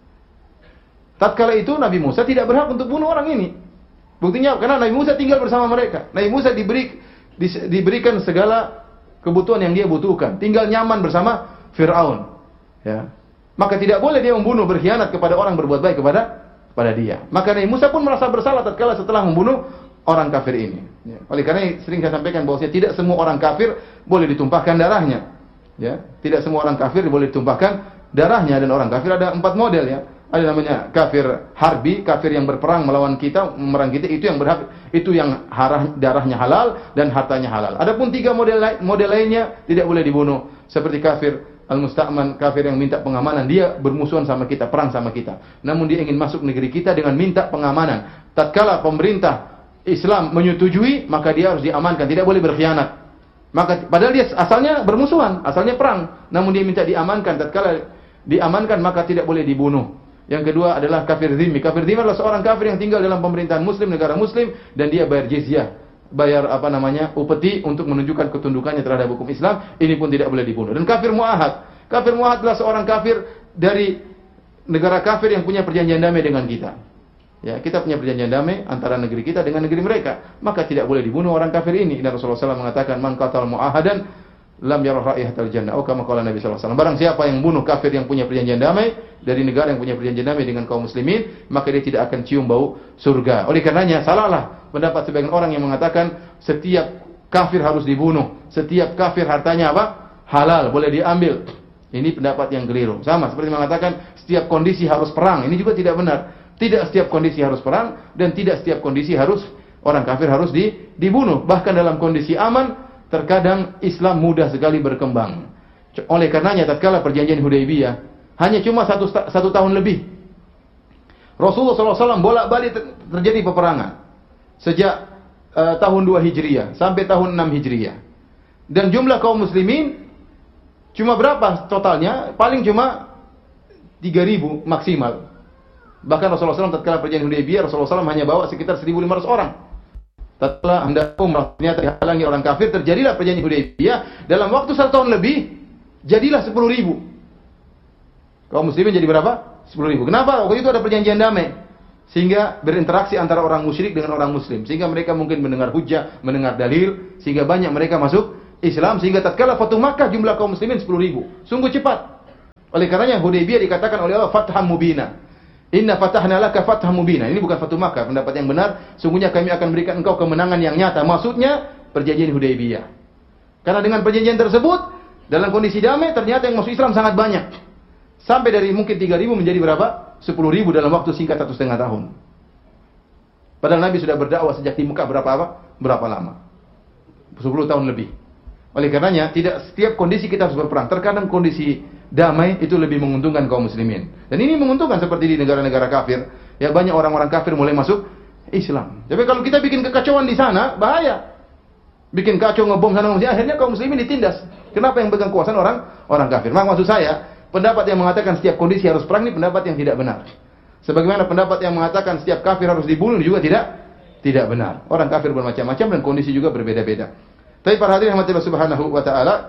tatkala itu Nabi Musa tidak berhak untuk bunuh orang ini. Buktinya karena Nabi Musa tinggal bersama mereka. Nabi Musa diberi di, diberikan segala kebutuhan yang dia butuhkan, tinggal nyaman bersama Fir'aun. Ya. Maka tidak boleh dia membunuh, berkhianat kepada orang, berbuat baik kepada kepada dia. Maka Nabi Musa pun merasa bersalah tatkala setelah membunuh orang kafir ini. Ya. Oleh karena sering saya sampaikan bahwasanya tidak semua orang kafir boleh ditumpahkan darahnya. Ya, tidak semua orang kafir boleh ditumpahkan darahnya, dan orang kafir ada empat model ya. Ada namanya kafir harbi, kafir yang berperang melawan kita, memerang kita, itu yang berhak, itu yang harah, darahnya halal dan hartanya halal. Adapun tiga model model lainnya tidak boleh dibunuh, seperti kafir al-musta'man, kafir yang minta pengamanan, dia bermusuhan sama kita, perang sama kita. Namun dia ingin masuk negeri kita dengan minta pengamanan. Tatkala pemerintah Islam menyetujui, maka dia harus diamankan, tidak boleh berkhianat. Maka padahal dia asalnya bermusuhan, asalnya perang, namun dia minta diamankan. Tatkala diamankan maka tidak boleh dibunuh. Yang kedua adalah kafir dhimmi. Kafir dhimmi adalah seorang kafir yang tinggal dalam pemerintahan muslim, negara muslim, dan dia bayar jizyah, bayar apa namanya, upeti untuk menunjukkan ketundukannya terhadap hukum Islam. Ini pun tidak boleh dibunuh. Dan kafir muahad. Kafir muahad adalah seorang kafir dari negara kafir yang punya perjanjian damai dengan kita. Ya, kita punya perjanjian damai antara negeri kita dengan negeri mereka, maka tidak boleh dibunuh orang kafir ini. Dan Rasulullah shallallahu alaihi wasallam mengatakan, man qatal muahadan lam yarah raihatal jannah. Oh, kama qala Nabi sallallahu alaihi wasallam. Barang siapa yang bunuh kafir yang punya perjanjian damai dari negara yang punya perjanjian damai dengan kaum muslimin, maka dia tidak akan cium bau surga. Oleh karenanya, salahlah pendapat sebagian orang yang mengatakan setiap kafir harus dibunuh, setiap kafir hartanya apa? Halal, boleh diambil. Ini pendapat yang keliru. Sama seperti mengatakan setiap kondisi harus perang. Ini juga tidak benar. Tidak setiap kondisi harus perang, dan tidak setiap kondisi harus orang kafir harus di, dibunuh. Bahkan dalam kondisi aman, terkadang Islam mudah sekali berkembang. Oleh karenanya tatkala perjanjian Hudaybiyah hanya cuma satu, satu tahun lebih, Rasulullah shallallahu alaihi wasallam bolak-balik terjadi peperangan sejak uh, tahun dua Hijriah sampai tahun enam Hijriah. Dan jumlah kaum muslimin cuma berapa totalnya? Paling cuma tiga ribu maksimal. Bahkan Rasulullah shallallahu alaihi wasallam tatkala perjanjian Hudaybiyah, Rasulullah shallallahu alaihi wasallam hanya bawa sekitar seribu lima ratus orang. Tatkala hendak umrah ternyata dihalangi orang kafir, terjadilah perjanjian Hudaybiyah. Dalam waktu satu tahun lebih, jadilah sepuluh ribu. Kaum muslimin jadi berapa? sepuluh ribu. Kenapa? Waktu itu ada perjanjian damai. sehingga berinteraksi antara orang musyrik dengan orang muslim, sehingga mereka mungkin mendengar hujah, mendengar dalil, sehingga banyak mereka masuk Islam, sehingga tatkala Fatu Makkah jumlah kaum muslimin sepuluh ribu. Sungguh cepat. Oleh karenanya Hudaybiyah dikatakan oleh Allah fatham mubina. Inna fatahna laka fatham mubina. Ini bukan Fatu Makkah, pendapat yang benar, sungguhnya kami akan berikan engkau kemenangan yang nyata. Maksudnya perjanjian Hudaybiyah. Karena dengan perjanjian tersebut dalam kondisi damai ternyata yang masuk Islam sangat banyak. Sampai dari mungkin tiga ribu menjadi berapa? sepuluh ribu dalam waktu singkat satu setengah tahun. Padahal Nabi sudah berdakwah sejak di Mekah berapa apa? Berapa lama? sepuluh tahun lebih. Oleh karenanya, tidak setiap kondisi kita harus berperang. Terkadang kondisi damai itu lebih menguntungkan kaum muslimin. Dan ini menguntungkan seperti di negara-negara kafir. Ya banyak orang-orang kafir mulai masuk Islam. Tapi kalau kita bikin kekacauan di sana, bahaya. Bikin kacau, ngebom sana, akhirnya kaum muslimin ditindas. Kenapa yang pegang kekuasaan orang orang kafir? Maka maksud saya, pendapat yang mengatakan setiap kondisi harus perang ini pendapat yang tidak benar. Sebagaimana pendapat yang mengatakan setiap kafir harus dibunuh juga tidak tidak benar. Orang kafir bermacam-macam dan kondisi juga berbeda-beda. Tapi para hadirin rahmatillah subhanahu wa ta'ala,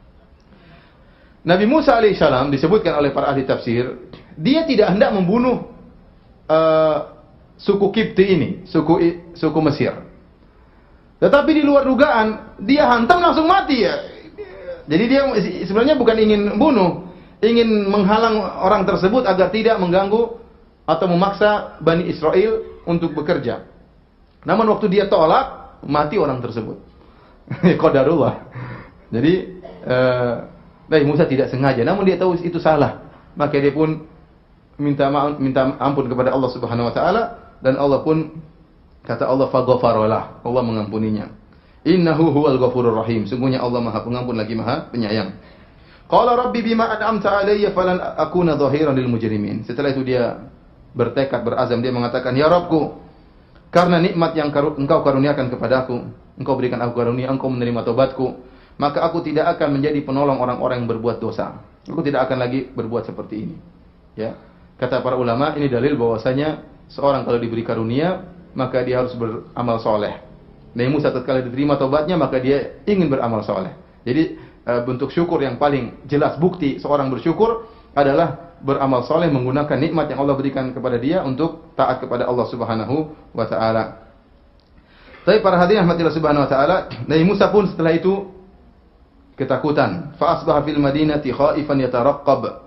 Nabi Musa alaihissalam disebutkan oleh para ahli tafsir, dia tidak hendak membunuh uh, suku Kipti ini, suku suku Mesir. Tetapi di luar dugaan, dia hantam langsung mati ya. Jadi dia sebenarnya bukan ingin bunuh, ingin menghalang orang tersebut agar tidak mengganggu atau memaksa Bani Israel untuk bekerja. Namun waktu dia tolak, mati orang tersebut. Qadarullah. Jadi eh, Nabi Musa tidak sengaja, namun dia tahu itu salah. Maka dia pun minta maaf, minta ampun kepada Allah Subhanahu wa taala, dan Allah pun kata Allah faghfaralah, Allah mengampuninya. Innahu huwal ghafurur rahim. Sungguhnya Allah Maha Pengampun lagi Maha Penyayang. Qala rabbi bima an'amta alayya falan akuna dhahiran lil mujrimin. Setelah itu dia bertekad, berazam, dia mengatakan, ya Rabbku, karena nikmat yang engkau karuniakan kepadaku, engkau berikan aku karunia, engkau menerima tobatku, maka aku tidak akan menjadi penolong orang-orang yang berbuat dosa. Aku tidak akan lagi berbuat seperti ini. Ya. Kata para ulama, ini dalil bahwasanya seorang kalau diberi karunia, maka dia harus beramal soleh. Nabi Musa tatkala diterima tobatnya, maka dia ingin beramal soleh. Jadi bentuk syukur yang paling jelas, bukti seorang bersyukur adalah beramal soleh, menggunakan nikmat yang Allah berikan kepada dia untuk taat kepada Allah Subhanahu wa taala. Tapi para hadirin rahmatillah subhanahu wa taala, Nabi Musa pun setelah itu ketakutan. Fa asbaha fil madinati khaifan yataraqqab.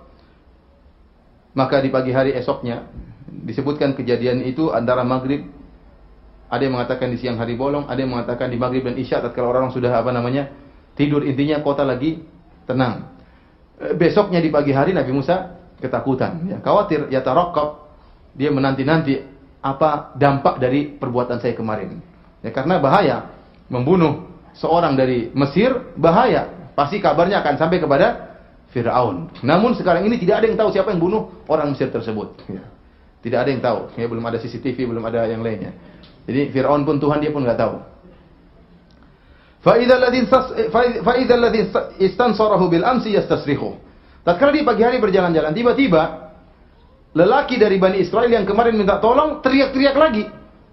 Maka di pagi hari esoknya disebutkan kejadian itu antara maghrib, ada yang mengatakan di siang hari bolong, ada yang mengatakan di maghrib dan isya tatkala orang sudah apa namanya tidur, intinya kota lagi tenang. Besoknya di pagi hari Nabi Musa ketakutan, ya, khawatir, ya taraqqab, dia menanti-nanti apa dampak dari perbuatan saya kemarin. Ya, karena bahaya membunuh seorang dari Mesir, bahaya. Pasti kabarnya akan sampai kepada Firaun. Namun sekarang ini tidak ada yang tahu siapa yang bunuh orang Mesir tersebut. Ya. Tidak ada yang tahu. Ya, belum ada C C T V, belum ada yang lainnya. Jadi Firaun pun Tuhan dia pun nggak tahu. Fa idza alladhi istansarahu bil amsi yastasrihu. Tatkala di pagi hari berjalan-jalan, tiba-tiba lelaki dari Bani Israel yang kemarin minta tolong teriak-teriak lagi.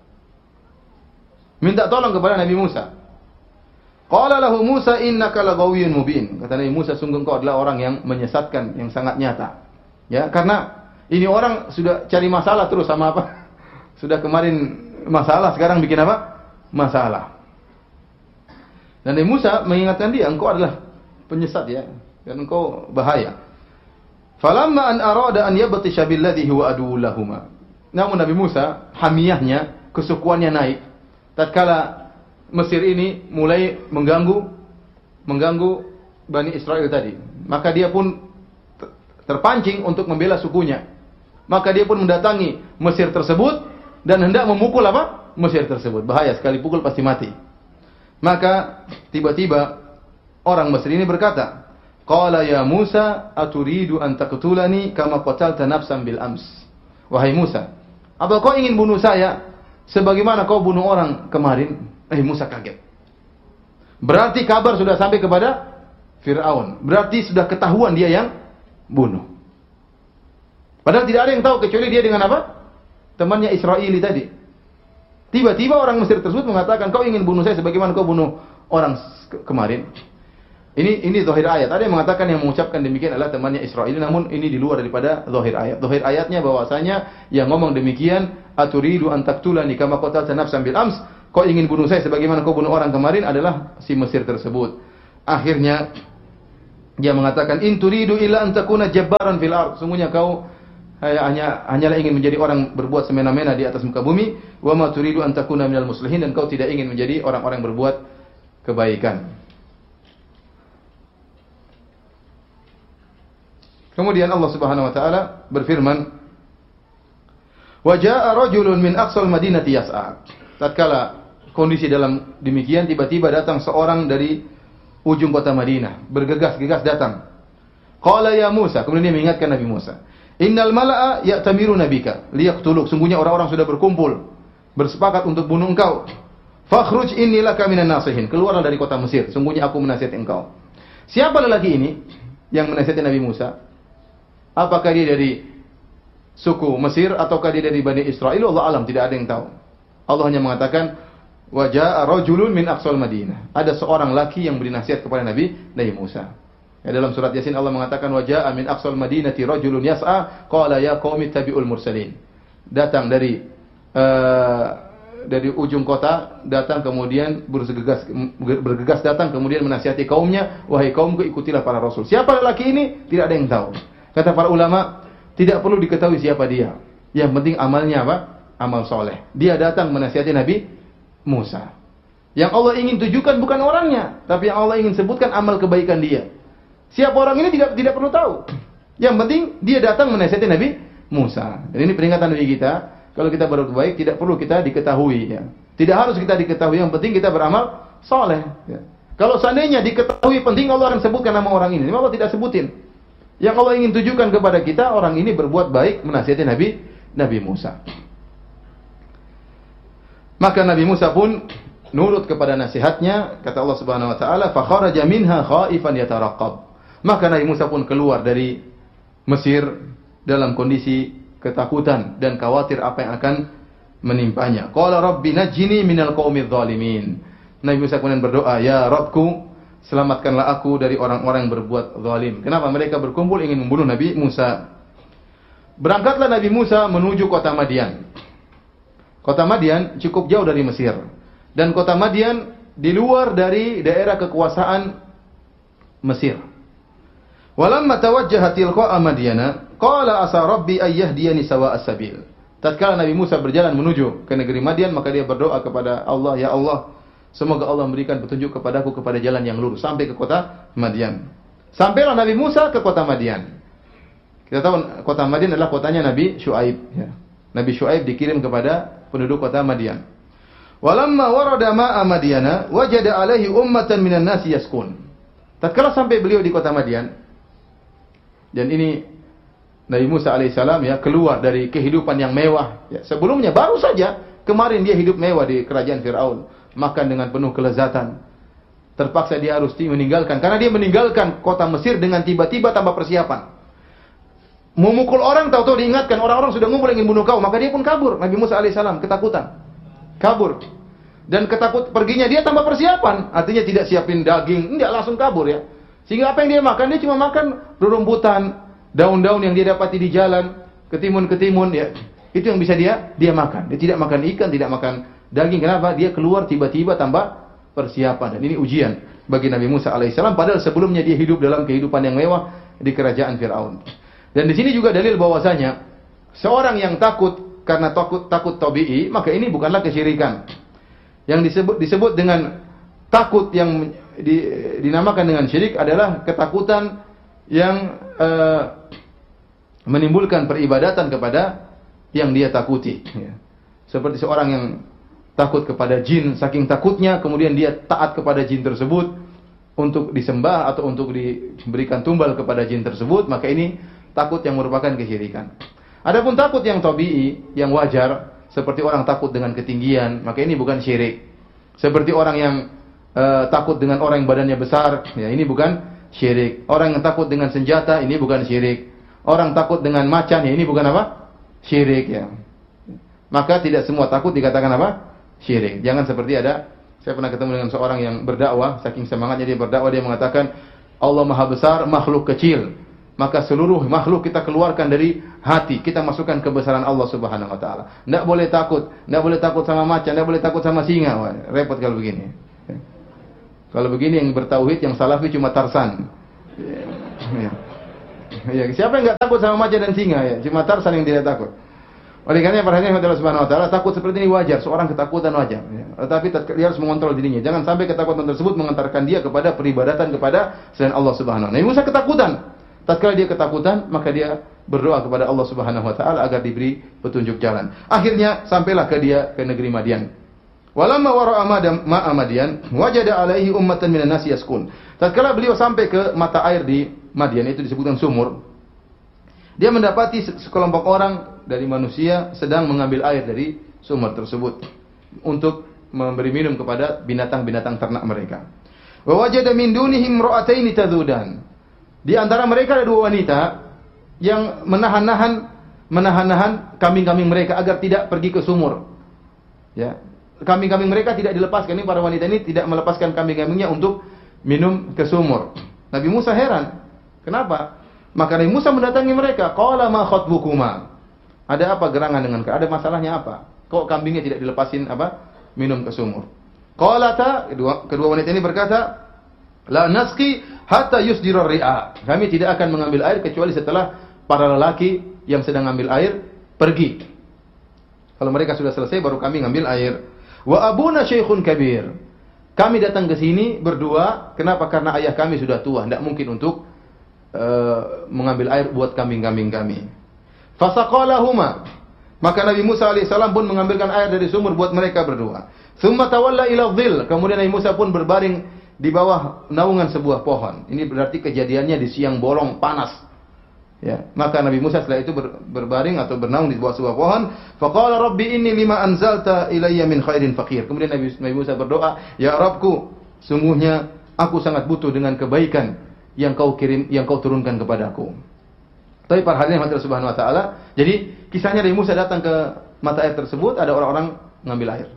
Minta tolong kepada Nabi Musa. Qala lahu Musa innaka laghawiyyun mubin. Kata Nabi Musa, sungguh engkau adalah orang yang menyesatkan, yang sangat nyata. Ya, karena ini orang sudah cari masalah terus sama apa? Sudah kemarin masalah, sekarang bikin apa? Masalah. Dan Nabi Musa mengingatkan dia, engkau adalah penyesat ya, dan engkau bahaya. Falamma an arada an yabtisha billadhi huwa aduwwul lahumma. Namun Nabi Musa hamiyahnya, kesukuannya naik. Tatkala Mesir ini mulai mengganggu mengganggu Bani Israel tadi, maka dia pun terpancing untuk membela sukunya. Maka dia pun mendatangi Mesir tersebut dan hendak memukul apa? Mesir tersebut. Bahaya sekali, pukul pasti mati. Maka tiba-tiba orang Mesir ini berkata, "Qala ya Musa, aturidu an taqtulani kama qatalta nafsan bil ams?" Wahai Musa, apa kau ingin bunuh saya sebagaimana kau bunuh orang kemarin? Eh, Musa kaget. Berarti kabar sudah sampai kepada Firaun. Berarti sudah ketahuan dia yang bunuh. Padahal tidak ada yang tahu kecuali dia dengan apa? Temannya Israeli tadi. Tiba-tiba orang Mesir tersebut mengatakan, kau ingin bunuh saya sebagaimana kau bunuh orang ke kemarin. Ini ini zahir ayat. Ada yang mengatakan yang mengucapkan demikian adalah temannya Israil, namun ini di luar daripada zahir ayat. Zahir ayatnya bahwasanya yang ngomong demikian, aturidu an taqtulani kama qatalta nafsan bil ams, kau ingin bunuh saya sebagaimana kau bunuh orang kemarin, adalah si Mesir tersebut. Akhirnya dia mengatakan, in turidu illa an takuna jabbaran fil ard, sungguhnya kau hanya hanyalah ingin menjadi orang berbuat semena-mena di atas muka bumi, wa ma turidu an takuna minal muslihin, dan kau tidak ingin menjadi orang-orang berbuat kebaikan. Kemudian Allah Subhanahu wa taala berfirman, wa jaa'a rajulun min aqsal madinati yas'a. Tatkala kondisi dalam demikian, tiba-tiba datang seorang dari ujung kota Madinah, bergegas-gegas datang. Qala ya Musa, kemudian dia mengingatkan Nabi Musa, innal mala'a ya'tamiruna bika liyaqtuluk, sungguhnya orang-orang sudah berkumpul bersepakat untuk bunuh engkau. Fakhruj inni laka minan nasihin, keluarlah dari kota Mesir, sungguhnya aku menasihati engkau. Siapa lelaki ini yang menasihati Nabi Musa? Apakah dia dari suku Mesir ataukah dia dari Bani Israel? Allah alam, tidak ada yang tahu. Allah hanya mengatakan wa jaa'a rajulun min aqsal Madinah. Ada seorang laki yang beri nasihat kepada Nabi Nabi Musa. Ya, dalam surat Yasin Allah mengatakan wa jaa'a min aqsal Madinati rajulun yas'a qala ya qaumi tabi'ul mursalin. Datang dari uh, dari ujung kota, datang kemudian bergegas bergegas datang kemudian menasihati kaumnya, wahai kaumku ikutilah para rasul. Siapa lelaki ini? Tidak ada yang tahu. Kata para ulama, tidak perlu diketahui siapa dia. Yang penting amalnya apa? Amal soleh. Dia datang menasihati Nabi Musa. Yang Allah ingin tujukan bukan orangnya, tapi yang Allah ingin sebutkan amal kebaikan dia. Siapa orang ini tidak tidak perlu tahu. Yang penting dia datang menasihati Nabi Musa. Dan ini peringatan bagi kita, kalau kita berbuat baik tidak perlu kita diketahui. Ya. Tidak harus kita diketahui, yang penting kita beramal soleh. Ya. Kalau seandainya diketahui penting, Allah akan sebutkan nama orang ini. Allah tidak sebutin. Yang Allah ingin tujukan kepada kita, orang ini berbuat baik menasihati Nabi Nabi Musa. Maka Nabi Musa pun nurut kepada nasihatnya. Kata Allah Subhanahu wa taala, fa kharaja minha khaifan yataraqqab. Maka Nabi Musa pun keluar dari Mesir dalam kondisi ketakutan dan khawatir apa yang akan menimpanya. Qala rabbi najjini minal qaumidz zalimin. Nabi Musa kemudian berdoa, ya Rabbku, selamatkanlah aku dari orang-orang yang berbuat zalim. Kenapa? Mereka berkumpul ingin membunuh Nabi Musa. Berangkatlah Nabi Musa menuju kota Madian. Kota Madian cukup jauh dari Mesir. Dan kota Madian di luar dari daerah kekuasaan Mesir. Walamma tawajjaha tilqa'a Madyana, qala asa rabbi ay yahdiyani sawa'as sabil. Tatkala Nabi Musa berjalan menuju ke negeri Madian, maka dia berdoa kepada Allah, ya Allah, semoga Allah memberikan petunjuk kepadaku kepada jalan yang lurus sampai ke kota Madian. Sampailah Nabi Musa ke kota Madian. Kita tahu kota Madian adalah kotanya Nabi Syuaib. Ya. Nabi Syuaib dikirim kepada penduduk kota Madian. Walamma warada ma'a Madyana wajada alaihi ummatan minan nasi yaskun. Tatkala sampai beliau di kota Madian, dan ini Nabi Musa alaihissalam ya keluar dari kehidupan yang mewah. Ya, sebelumnya baru saja kemarin dia hidup mewah di kerajaan Firaun, makan dengan penuh kelezatan. Terpaksa dia harus meninggalkan karena dia meninggalkan kota Mesir dengan tiba-tiba tanpa persiapan. Memukul orang, tahu-tahu diingatkan orang-orang sudah ngumpul ingin bunuh kau, maka dia pun kabur. Nabi Musa alaihissalam ketakutan, kabur. Dan ketakut perginya dia tanpa persiapan, artinya tidak siapin daging, enggak, langsung kabur ya. Sehingga apa yang dia makan, dia cuma makan rerumputan, daun-daun yang dia dapati di jalan, ketimun-ketimun ya. Itu yang bisa dia dia makan. Dia tidak makan ikan, tidak makan daging. Kenapa? Dia keluar tiba-tiba tanpa persiapan. Dan ini ujian bagi Nabi Musa alaihissalam, padahal sebelumnya dia hidup dalam kehidupan yang mewah di kerajaan Firaun. Dan di sini juga dalil bahwasanya seorang yang takut karena takut takut tabii, maka ini bukanlah kesyirikan. Yang disebut disebut dengan takut yang di, dinamakan dengan syirik adalah ketakutan yang uh, menimbulkan peribadatan kepada yang dia takuti. Ya. Seperti seorang yang takut kepada jin, saking takutnya kemudian dia taat kepada jin tersebut untuk disembah atau untuk diberikan tumbal kepada jin tersebut, maka ini takut yang merupakan kesyirikan. Adapun takut yang tabii, yang wajar, seperti orang takut dengan ketinggian, maka ini bukan syirik. Seperti orang yang uh, takut dengan orang yang badannya besar, ya ini bukan syirik. Orang yang takut dengan senjata, ini bukan syirik. Orang takut dengan macan, ya ini bukan apa? Syirik ya. Maka tidak semua takut dikatakan apa? Syirik. Jangan seperti ada Saya pernah ketemu dengan seorang yang berdakwah, saking semangatnya dia berdakwah, dia mengatakan, Allah Maha Besar, makhluk kecil. Maka seluruh makhluk kita keluarkan dari hati, kita masukkan kebesaran Allah Subhanahu wa taala. Enggak boleh takut, enggak boleh takut sama macan, enggak boleh takut sama singa. Wah, repot kalau begini. Kalau begini yang bertauhid, yang salafi cuma Tarsan. Ya. Ya, siapa yang enggak takut sama macan dan singa ya? Cuma Tarsan yang tidak takut. Oleh karena perhatian Allah Subhanahu wa taala, takut seperti ini wajar, seorang ketakutan wajar, ya. Tetapi dia harus mengontrol dirinya. Jangan sampai ketakutan tersebut mengantarkan dia kepada peribadatan kepada selain Allah Subhanahu wa taala. Nabi Musa ketakutan. Tatkala dia ketakutan, maka dia berdoa kepada Allah Subhanahu wa taala agar diberi petunjuk jalan. Akhirnya sampailah ke dia ke negeri Madian. Walamma wara'a ma'a Madian, wajada alaihi ummatan minan nasi yaskun. Tatkala beliau sampai ke mata air di Madian, itu disebutkan sumur, dia mendapati sekelompok orang dari manusia sedang mengambil air dari sumur tersebut untuk memberi minum kepada binatang-binatang ternak mereka. Wa wajada min dunihim ra'ataini tadhudan. Di antara mereka ada dua wanita yang menahan-nahan menahan-nahan kambing-kambing mereka agar tidak pergi ke sumur. Ya. Kambing-kambing mereka tidak dilepaskan. Ini para wanita ini tidak melepaskan kambing-kambingnya untuk minum ke sumur. Nabi Musa heran. Kenapa? Maka Nabi Musa mendatangi mereka. Qala ma khatbukuma? Ada apa gerangan dengan kalian? Ada masalahnya apa? Kok kambingnya tidak dilepasin apa? Minum ke sumur. Qalata, kedua, kedua wanita ini berkata, la nasqi hatta yusdirar ri'a. Kami tidak akan mengambil air kecuali setelah para lelaki yang sedang ambil air pergi. Kalau mereka sudah selesai baru kami ngambil air. Wa abuna syekhun kabir. Kami datang ke sini berdua, kenapa? Karena ayah kami sudah tua, tidak mungkin untuk uh, mengambil air buat kambing-kambing kami. Fasaqalahuma. Maka Nabi Musa alaihissalam pun mengambilkan air dari sumur buat mereka berdua. Tsumma tawalla ila dhil. Kemudian Nabi Musa pun berbaring di bawah naungan sebuah pohon. Ini berarti kejadiannya di siang bolong panas. Ya, maka Nabi Musa setelah itu ber, berbaring atau bernaung di bawah sebuah pohon. Faqala Rabbi inni lima anzalta ilayya min khairin faqir. Kemudian Nabi, Nabi Musa berdoa, ya Rabbku, sungguhnya aku sangat butuh dengan kebaikan yang kau kirim, yang kau turunkan kepadaku. Tapi para hadirin Allah Subhanahu wa taala, jadi kisahnya Nabi Musa datang ke mata air tersebut, ada orang-orang ngambil air.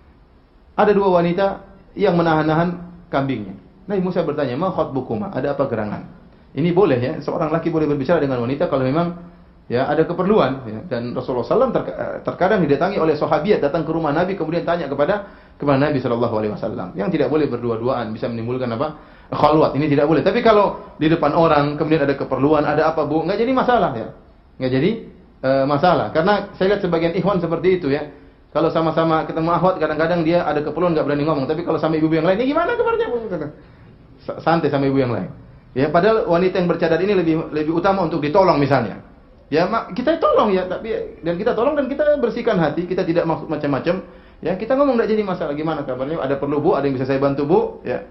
Ada dua wanita yang menahan-nahan kambingnya. Nabi Musa bertanya, "Ma khatbukuma?" Ada apa gerangan? Ini boleh ya, seorang laki boleh berbicara dengan wanita kalau memang ya ada keperluan ya. Dan Rasulullah sallallahu alaihi wasallam terkadang didatangi oleh sahabiat datang ke rumah Nabi kemudian tanya kepada kepada Nabi sallallahu alaihi wasallam. Yang tidak boleh berdua-duaan bisa menimbulkan apa? Khalwat. Ini tidak boleh. Tapi kalau di depan orang kemudian ada keperluan, ada apa, Bu? Enggak jadi masalah ya. Enggak jadi uh, masalah. Karena saya lihat sebagian ikhwan seperti itu ya. Kalau sama-sama ketemu akhwat kadang-kadang dia ada keperluan enggak berani ngomong, tapi kalau sama ibu yang lain, "Ini gimana kabarnya, Bu?" Santai sama ibu yang lain. Ya, padahal wanita yang bercadar ini lebih lebih utama untuk ditolong misalnya. Ya, kita tolong ya, tapi dan kita tolong dan kita bersihkan hati, kita tidak maksud macam-macam. Ya, kita ngomong enggak jadi masalah. Gimana kabarnya? Ada perlu, Bu? Ada yang bisa saya bantu, Bu? Ya.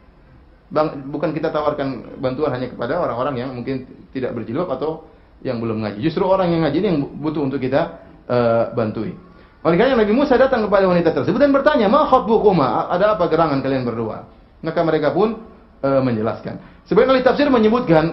Bang, bukan kita tawarkan bantuan hanya kepada orang-orang yang mungkin tidak berjilbab atau yang belum ngaji. Justru orang yang ngaji ini yang butuh untuk kita uh, bantui. Oleh karena Nabi Musa datang kepada wanita tersebut dan bertanya, "Ma khatbukuma?" Ada apa gerangan kalian berdua? Maka mereka pun uh, menjelaskan. Sebagian ahli tafsir menyebutkan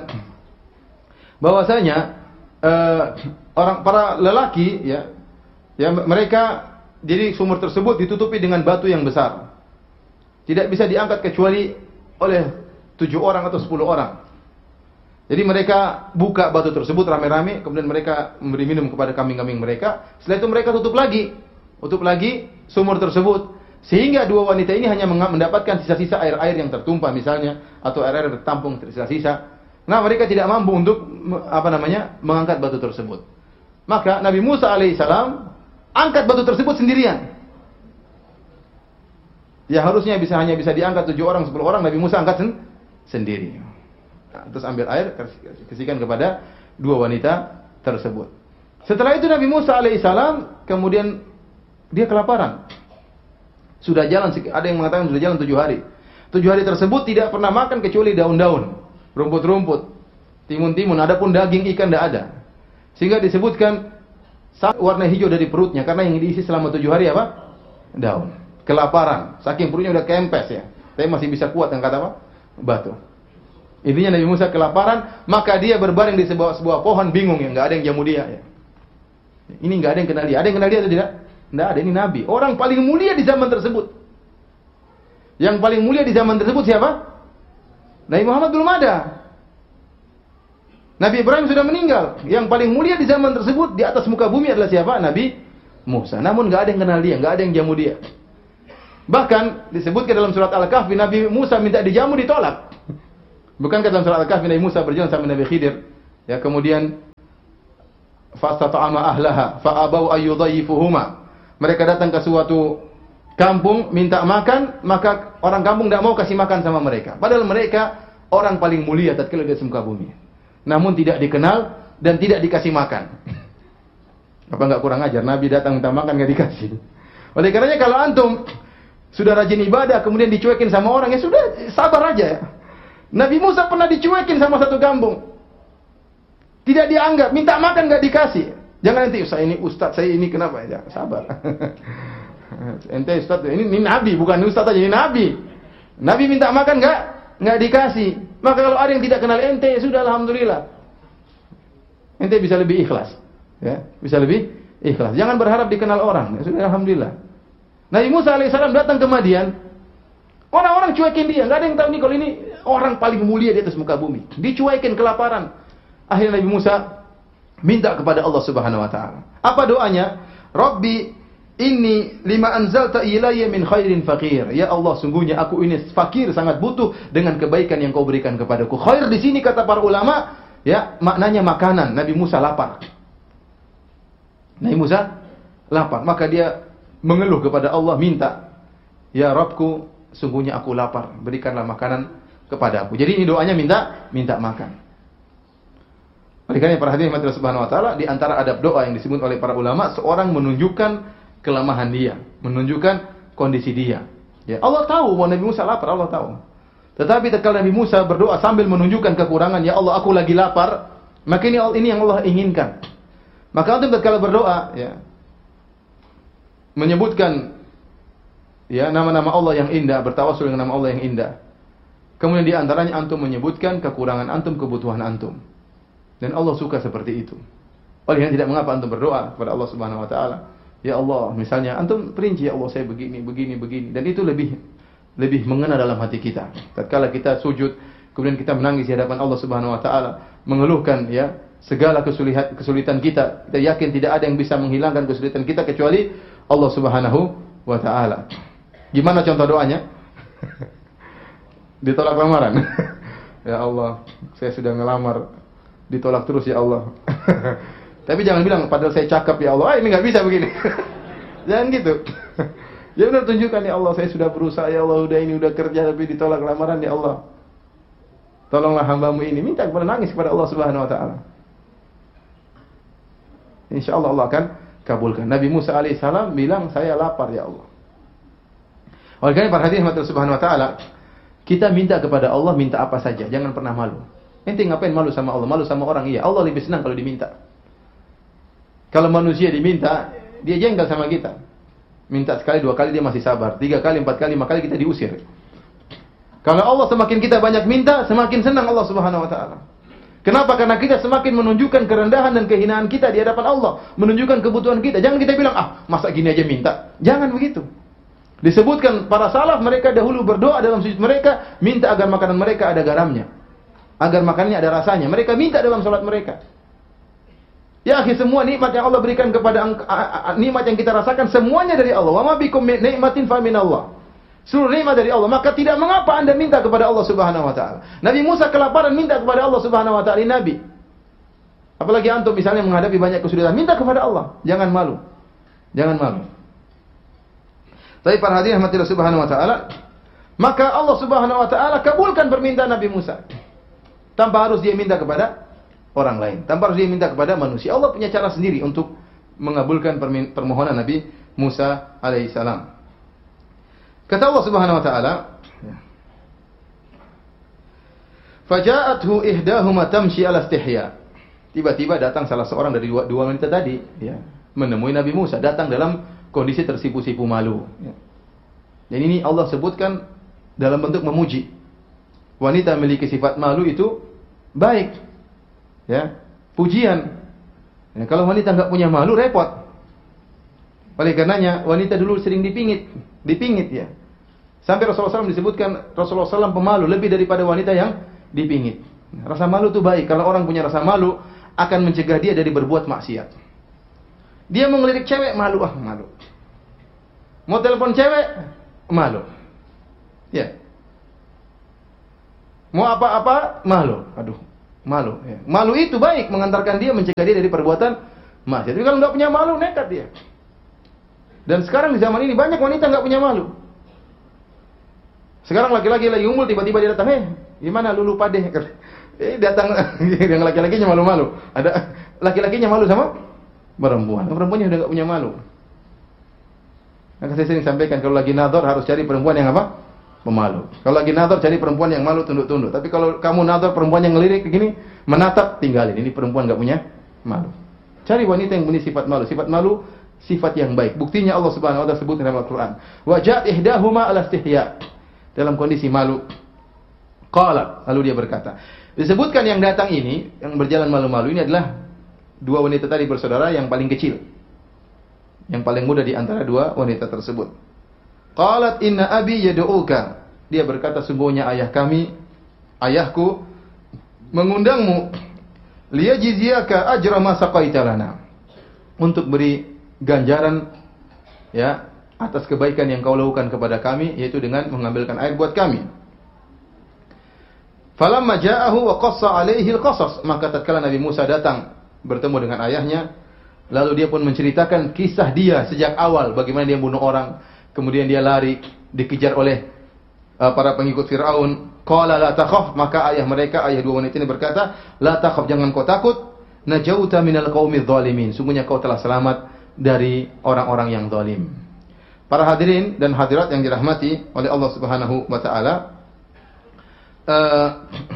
bahwasanya uh, orang para lelaki ya, ya mereka jadi sumur tersebut ditutupi dengan batu yang besar. Tidak bisa diangkat kecuali oleh tujuh orang atau sepuluh orang. Jadi mereka buka batu tersebut rame-rame, kemudian mereka memberi minum kepada kambing-kambing mereka. Setelah itu mereka tutup lagi, tutup lagi sumur tersebut. Sehingga dua wanita ini hanya mendapatkan sisa-sisa air-air yang tertumpah misalnya, atau air-air yang tertampung sisa-sisa. Nah, mereka tidak mampu untuk apa namanya mengangkat batu tersebut. Maka Nabi Musa alaihissalam angkat batu tersebut sendirian. Ya harusnya bisa hanya bisa diangkat tujuh orang, sepuluh orang, Nabi Musa angkat sen sendiri. Nah, terus ambil air, kasihkan kepada dua wanita tersebut. Setelah itu Nabi Musa alaihissalam kemudian dia kelaparan. Sudah jalan, ada yang mengatakan sudah jalan tujuh hari. Tujuh hari tersebut tidak pernah makan kecuali daun-daun, rumput-rumput, timun-timun. Adapun daging ikan tidak ada. Sehingga disebutkan warna hijau dari perutnya karena yang diisi selama tujuh hari apa? Daun. Kelaparan, saking perutnya udah kempes ya. Tapi masih bisa kuat angkat apa? Batu. Intinya Nabi Musa kelaparan, maka dia berbaring di sebuah sebuah pohon bingung ya, nggak ada yang jamu dia ya. Ini nggak ada yang kenal dia. Ada yang kenal dia atau tidak? Tidak ada, ini Nabi. Orang paling mulia di zaman tersebut. Yang paling mulia di zaman tersebut siapa? Nabi Muhammad belum ada. Nabi Ibrahim sudah meninggal. Yang paling mulia di zaman tersebut di atas muka bumi adalah siapa? Nabi Musa. Namun enggak ada yang kenal dia, enggak ada yang jamu dia. Bahkan disebutkan dalam surat Al-Kahfi, Nabi Musa minta dijamu, ditolak. Bukankah dalam surat Al-Kahfi Nabi Musa berjalan sama Nabi Khidir, ya, kemudian fastata'ama ahlaha fa'abau ayyudhayifuhuma. Mereka datang ke suatu kampung minta makan, maka orang kampung tidak mau kasih makan sama mereka. Padahal mereka orang paling mulia tatkala di muka bumi. Namun tidak dikenal dan tidak dikasih makan. Apa enggak kurang ajar? Nabi datang minta makan enggak dikasih. Oleh karenanya kalau antum sudah rajin ibadah, kemudian dicuekin sama orang, ya sudah, sabar aja ya. Nabi Musa pernah dicuekin sama satu kampung. Tidak dianggap, minta makan nggak dikasih. Jangan nanti, saya ini ustaz, saya ini kenapa? Ya, sabar. Ente ustaz, ini, ini Nabi, bukan ustaz aja, ini Nabi. Nabi minta makan nggak? Nggak dikasih. Maka kalau ada yang tidak kenal ente, ya sudah, alhamdulillah. Ente bisa lebih ikhlas. Ya, bisa lebih ikhlas. Jangan berharap dikenal orang. Ya sudah, alhamdulillah. Nabi Musa alaihissalam datang ke Madian, orang-orang cuekin dia, nggak ada yang tahu nih kalau ini orang paling mulia di atas muka bumi. Dicuekin, kelaparan. Akhirnya Nabi Musa minta kepada Allah Subhanahu Wa Taala. Apa doanya? Rabbi inni lima anzalta ilayya min khairin faqir. Ya Allah, sungguhnya aku ini fakir, sangat butuh dengan kebaikan yang kau berikan kepadaku. Khair di sini kata para ulama, ya maknanya makanan. Nabi Musa lapar. Nabi Musa lapar, maka dia mengeluh kepada Allah, minta, ya Rabbku, sungguhnya aku lapar, berikanlah makanan kepada aku. Jadi ini doanya minta minta makan. Oleh karena para hadirin Allah Subhanahu Wa Taala, di antara adab doa yang disebut oleh para ulama, seorang menunjukkan kelemahan dia, menunjukkan kondisi dia. Ya, Allah tahu bahwa Nabi Musa lapar, Allah tahu. Tetapi tatkala Nabi Musa berdoa sambil menunjukkan kekurangan, ya Allah, aku lagi lapar, maka ini ini yang Allah inginkan. Maka antum tatkala berdoa, ya, menyebutkan ya nama-nama Allah yang indah, bertawasul dengan nama Allah yang indah. Kemudian di antaranya antum menyebutkan kekurangan antum, kebutuhan antum. Dan Allah suka seperti itu. Oleh yang tidak mengapa antum berdoa kepada Allah Subhanahu Wa Taala, ya Allah, misalnya antum perinci, ya Allah saya begini, begini, begini, dan itu lebih lebih mengena dalam hati kita. Tatkala kita sujud, kemudian kita menangis di hadapan Allah Subhanahu Wa Taala, mengeluhkan ya segala kesulitan kesulitan kita, kita yakin tidak ada yang bisa menghilangkan kesulitan kita kecuali Allah Subhanahu Wa Taala. Gimana contoh doanya? Ditolak lamaran. Ya Allah, saya sudah ngelamar, ditolak terus ya Allah. Tapi jangan bilang padahal saya cakep ya Allah. Ah, ini nggak bisa begini. Jangan gitu. Ya benar, tunjukkan ya Allah, saya sudah berusaha ya Allah, udah ini udah kerja tapi ditolak lamaran ya Allah. Tolonglah hambamu ini, minta kepada, nangis kepada Allah Subhanahu Wa Taala. Insya Allah Allah akan kabulkan. Nabi Musa alaihissalam bilang, saya lapar ya Allah. Oleh karena para hadirin Allah Subhanahu Wa Taala, kita minta kepada Allah, minta apa saja, jangan pernah malu. Ente ngapain malu sama Allah? Malu sama orang, iya. Allah lebih senang kalau diminta. Kalau manusia diminta, dia jengkel sama kita. Minta sekali, dua kali dia masih sabar. Tiga kali, empat kali, lima kali kita diusir. Kalau Allah semakin kita banyak minta, semakin senang Allah Subhanahu Wa Taala. Kenapa? Karena kita semakin menunjukkan kerendahan dan kehinaan kita di hadapan Allah, menunjukkan kebutuhan kita. Jangan kita bilang, ah masa gini aja minta. Jangan begitu. Disebutkan para salaf, mereka dahulu berdoa dalam sujud mereka, minta agar makanan mereka ada garamnya, agar makanannya ada rasanya. Mereka minta dalam salat mereka. Ya akhi, semua nikmat yang Allah berikan kepada nikmat yang kita rasakan semuanya dari Allah. Wa ma bikum min ni'matin fa min Allah. Seluruh nikmat dari Allah. Maka tidak mengapa Anda minta kepada Allah Subhanahu Wa Taala. Nabi Musa kelaparan, minta kepada Allah Subhanahu Wa Taala. Ini Nabi. Apalagi antum misalnya menghadapi banyak kesulitan, minta kepada Allah. Jangan malu. Jangan malu. Tapi para hadirin rahmatillah Subhanahu Wa Taala, maka Allah Subhanahu Wa Taala kabulkan permintaan Nabi Musa. Tanpa harus dia minta kepada orang lain, tanpa harus dia minta kepada manusia. Allah punya cara sendiri untuk mengabulkan permohonan Nabi Musa alaihissalam. Kata Allah Subhanahu Wa Taala, "Faja'athu ihdahuma tamshi 'ala istihya." Tiba-tiba datang salah seorang dari dua, dua wanita tadi, ya, menemui Nabi Musa, datang dalam kondisi tersipu-sipu malu. Ya. Dan ini Allah sebutkan dalam bentuk memuji. Wanita memiliki sifat malu itu baik, ya, pujian. Ya, kalau wanita nggak punya malu, repot. Oleh karenanya wanita dulu sering dipingit, dipingit ya. Sampai Rasulullah shallallahu alaihi wasallam disebutkan Rasulullah shallallahu alaihi wasallam pemalu lebih daripada wanita yang dipingit. Rasa malu itu baik. Kalau orang punya rasa malu, akan mencegah dia dari berbuat maksiat. Dia mau ngelirik cewek, malu, ah malu. Mau telepon cewek, malu. Ya. Mau apa-apa, malu. Aduh, malu. Ya. Malu itu baik, mengantarkan dia, mencegah dia dari perbuatan maksiat. Tapi kalau nggak punya malu, nekat dia. Dan sekarang di zaman ini banyak wanita nggak punya malu. Sekarang laki-laki lagi umul, tiba-tiba dia datang, eh, gimana lulu padeh? Eh, datang yang laki-lakinya malu-malu. Ada laki-lakinya malu sama perempuan. Perempuannya udah nggak punya malu. Maka saya sering sampaikan kalau lagi nador harus cari perempuan yang apa? Pemalu. Kalau lagi nador cari perempuan yang malu tunduk-tunduk. Tapi kalau kamu nador perempuan yang ngelirik begini, menatap, tinggalin. Ini perempuan nggak punya malu. Cari wanita yang punya sifat malu. Sifat malu sifat yang baik. Buktinya Allah Subhanahu wa taala sebut dalam Al-Qur'an. Wa ja'at ihdahuma 'ala istihya. Dalam kondisi malu. Qala, lalu dia berkata. Disebutkan yang datang ini, yang berjalan malu-malu ini adalah dua wanita tadi bersaudara yang paling kecil. Yang paling muda di antara dua wanita tersebut. Qalat inna abi yad'uka. Dia berkata sungguhnya ayah kami, ayahku mengundangmu liyajziyaka ajra ma saqaita lana. Untuk beri ganjaran ya atas kebaikan yang kau lakukan kepada kami, yaitu dengan mengambilkan air buat kami. Falamma ja'ahu wa qassa 'alaihi al-qasas, maka tatkala Nabi Musa datang bertemu dengan ayahnya, lalu dia pun menceritakan kisah dia sejak awal bagaimana dia bunuh orang, kemudian dia lari dikejar oleh uh, para pengikut Firaun. Qala la takhaf, maka ayah mereka, ayah dua wanita ini berkata, la takhaf, jangan kau takut, najauta minal qaumidz zalimin, sungguhnya kau telah selamat dari orang-orang yang zalim. Para hadirin dan hadirat yang dirahmati oleh Allah Subhanahu wa taala, uh,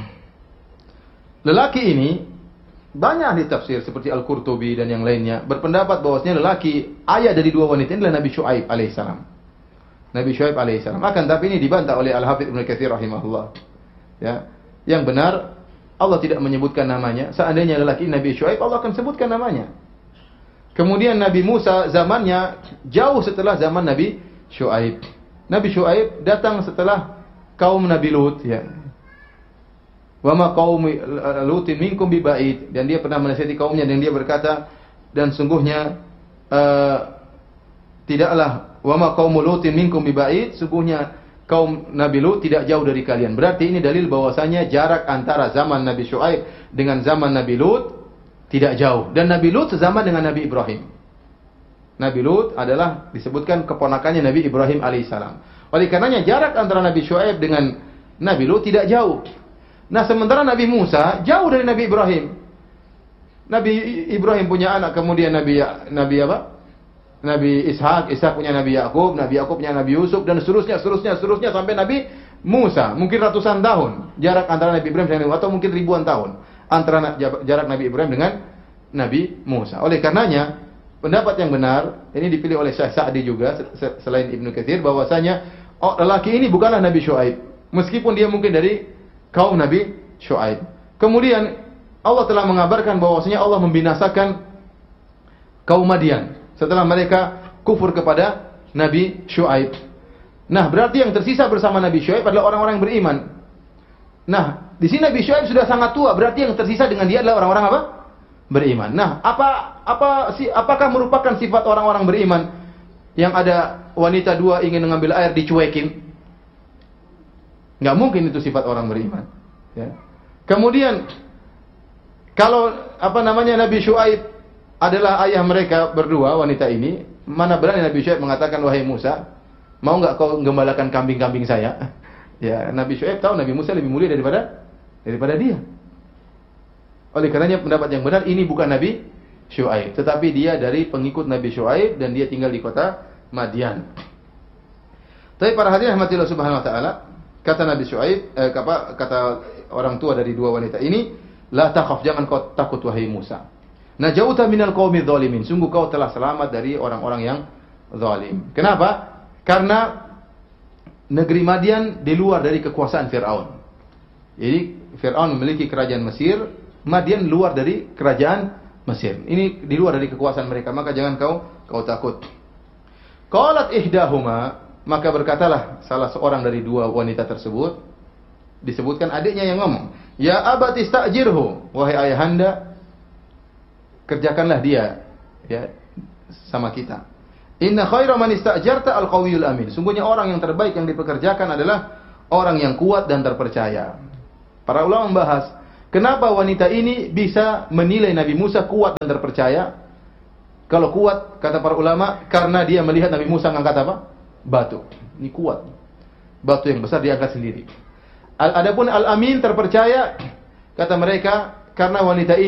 lelaki ini banyak ahli tafsir seperti Al-Qurtubi dan yang lainnya berpendapat bahwasanya lelaki ayah dari dua wanita ini adalah Nabi Syuaib alaihissalam. Nabi Syuaib alaihissalam. Akan tapi ini dibantah oleh Al-Hafidz Ibnu Katsir rahimahullah. Ya, yang benar Allah tidak menyebutkan namanya. Seandainya lelaki Nabi Syuaib, Allah akan sebutkan namanya. Kemudian Nabi Musa zamannya jauh setelah zaman Nabi Syuaib. Nabi Syuaib datang setelah kaum Nabi Lut, ya. Wa ma qaumi Lutin minkum biba'id, dan dia pernah menasihati kaumnya dan dia berkata, dan sungguhnya uh, tidaklah wa ma qaumu Lutin minkum biba'id, sungguhnya kaum Nabi Lut tidak jauh dari kalian. Berarti ini dalil bahwasanya jarak antara zaman Nabi Syuaib dengan zaman Nabi Lut tidak jauh, dan Nabi Lut sezaman dengan Nabi Ibrahim. Nabi Lut adalah disebutkan keponakannya Nabi Ibrahim alaihissalam. Oleh karenanya jarak antara Nabi Syuaib dengan Nabi Lut tidak jauh. Nah, sementara Nabi Musa jauh dari Nabi Ibrahim. Nabi Ibrahim punya anak, kemudian Nabi Nabi apa? Nabi Ishak, Ishak punya Nabi Yakub, Nabi Yakub punya Nabi Yusuf, dan seterusnya, seterusnya, seterusnya sampai Nabi Musa. Mungkin ratusan tahun jarak antara Nabi Ibrahim dengan Nabi Musa, atau mungkin ribuan tahun antara jarak Nabi Ibrahim dengan Nabi Musa. Oleh karenanya, pendapat yang benar ini dipilih oleh Syekh Sa'di juga selain Ibnu Katsir, bahwasanya oh, lelaki ini bukanlah Nabi Syuaib, meskipun dia mungkin dari kaum Nabi Syuaib. Kemudian Allah telah mengabarkan bahwasanya Allah membinasakan kaum Madian setelah mereka kufur kepada Nabi Syuaib. Nah, berarti yang tersisa bersama Nabi Syuaib adalah orang-orang yang beriman. Nah, di sini Nabi Syuaib sudah sangat tua, berarti yang tersisa dengan dia adalah orang-orang apa? Beriman. Nah, apa apa si apakah merupakan sifat orang-orang beriman yang ada wanita dua ingin mengambil air dicuekin? Nggak mungkin itu sifat orang beriman. Ya. Kemudian kalau apa namanya Nabi Syuaib adalah ayah mereka berdua wanita ini, mana berani Nabi Syuaib mengatakan, wahai Musa, mau nggak kau gembalakan kambing-kambing saya? Ya, Nabi Syuaib tahu Nabi Musa lebih mulia daripada daripada dia. Oleh karenanya pendapat yang benar ini bukan Nabi Syuaib, tetapi dia dari pengikut Nabi Syuaib dan dia tinggal di kota Madian. Tapi para hadirin rahmatillah subhanahu wa taala, kata Nabi Syuaib, eh, kata, kata orang tua dari dua wanita ini, la takhaf, jangan kau takut wahai Musa. Najauta minal qaumidz zalimin, sungguh kau telah selamat dari orang-orang yang zalim. Kenapa? Karena negeri Madian di luar dari kekuasaan Firaun. Jadi Firaun memiliki kerajaan Mesir, Madian luar dari kerajaan Mesir. Ini di luar dari kekuasaan mereka, maka jangan kau kau takut. Qalat ihdahuma, Maka berkatalah salah seorang dari dua wanita tersebut, disebutkan adiknya yang ngomong, "Ya abati istajirhu, wahai ayahanda, kerjakanlah dia ya sama kita. Inna khaira man istajarta al-qawiyul amin." Sungguhnya orang yang terbaik yang dipekerjakan adalah orang yang kuat dan terpercaya. Para ulama membahas, kenapa wanita ini bisa menilai Nabi Musa kuat dan terpercaya? Kalau kuat, kata para ulama, karena dia melihat Nabi Musa ngangkat apa? Batu. Ini kuat. Batu yang besar diangkat sendiri. Adapun al-amin terpercaya, kata mereka, karena wanita ini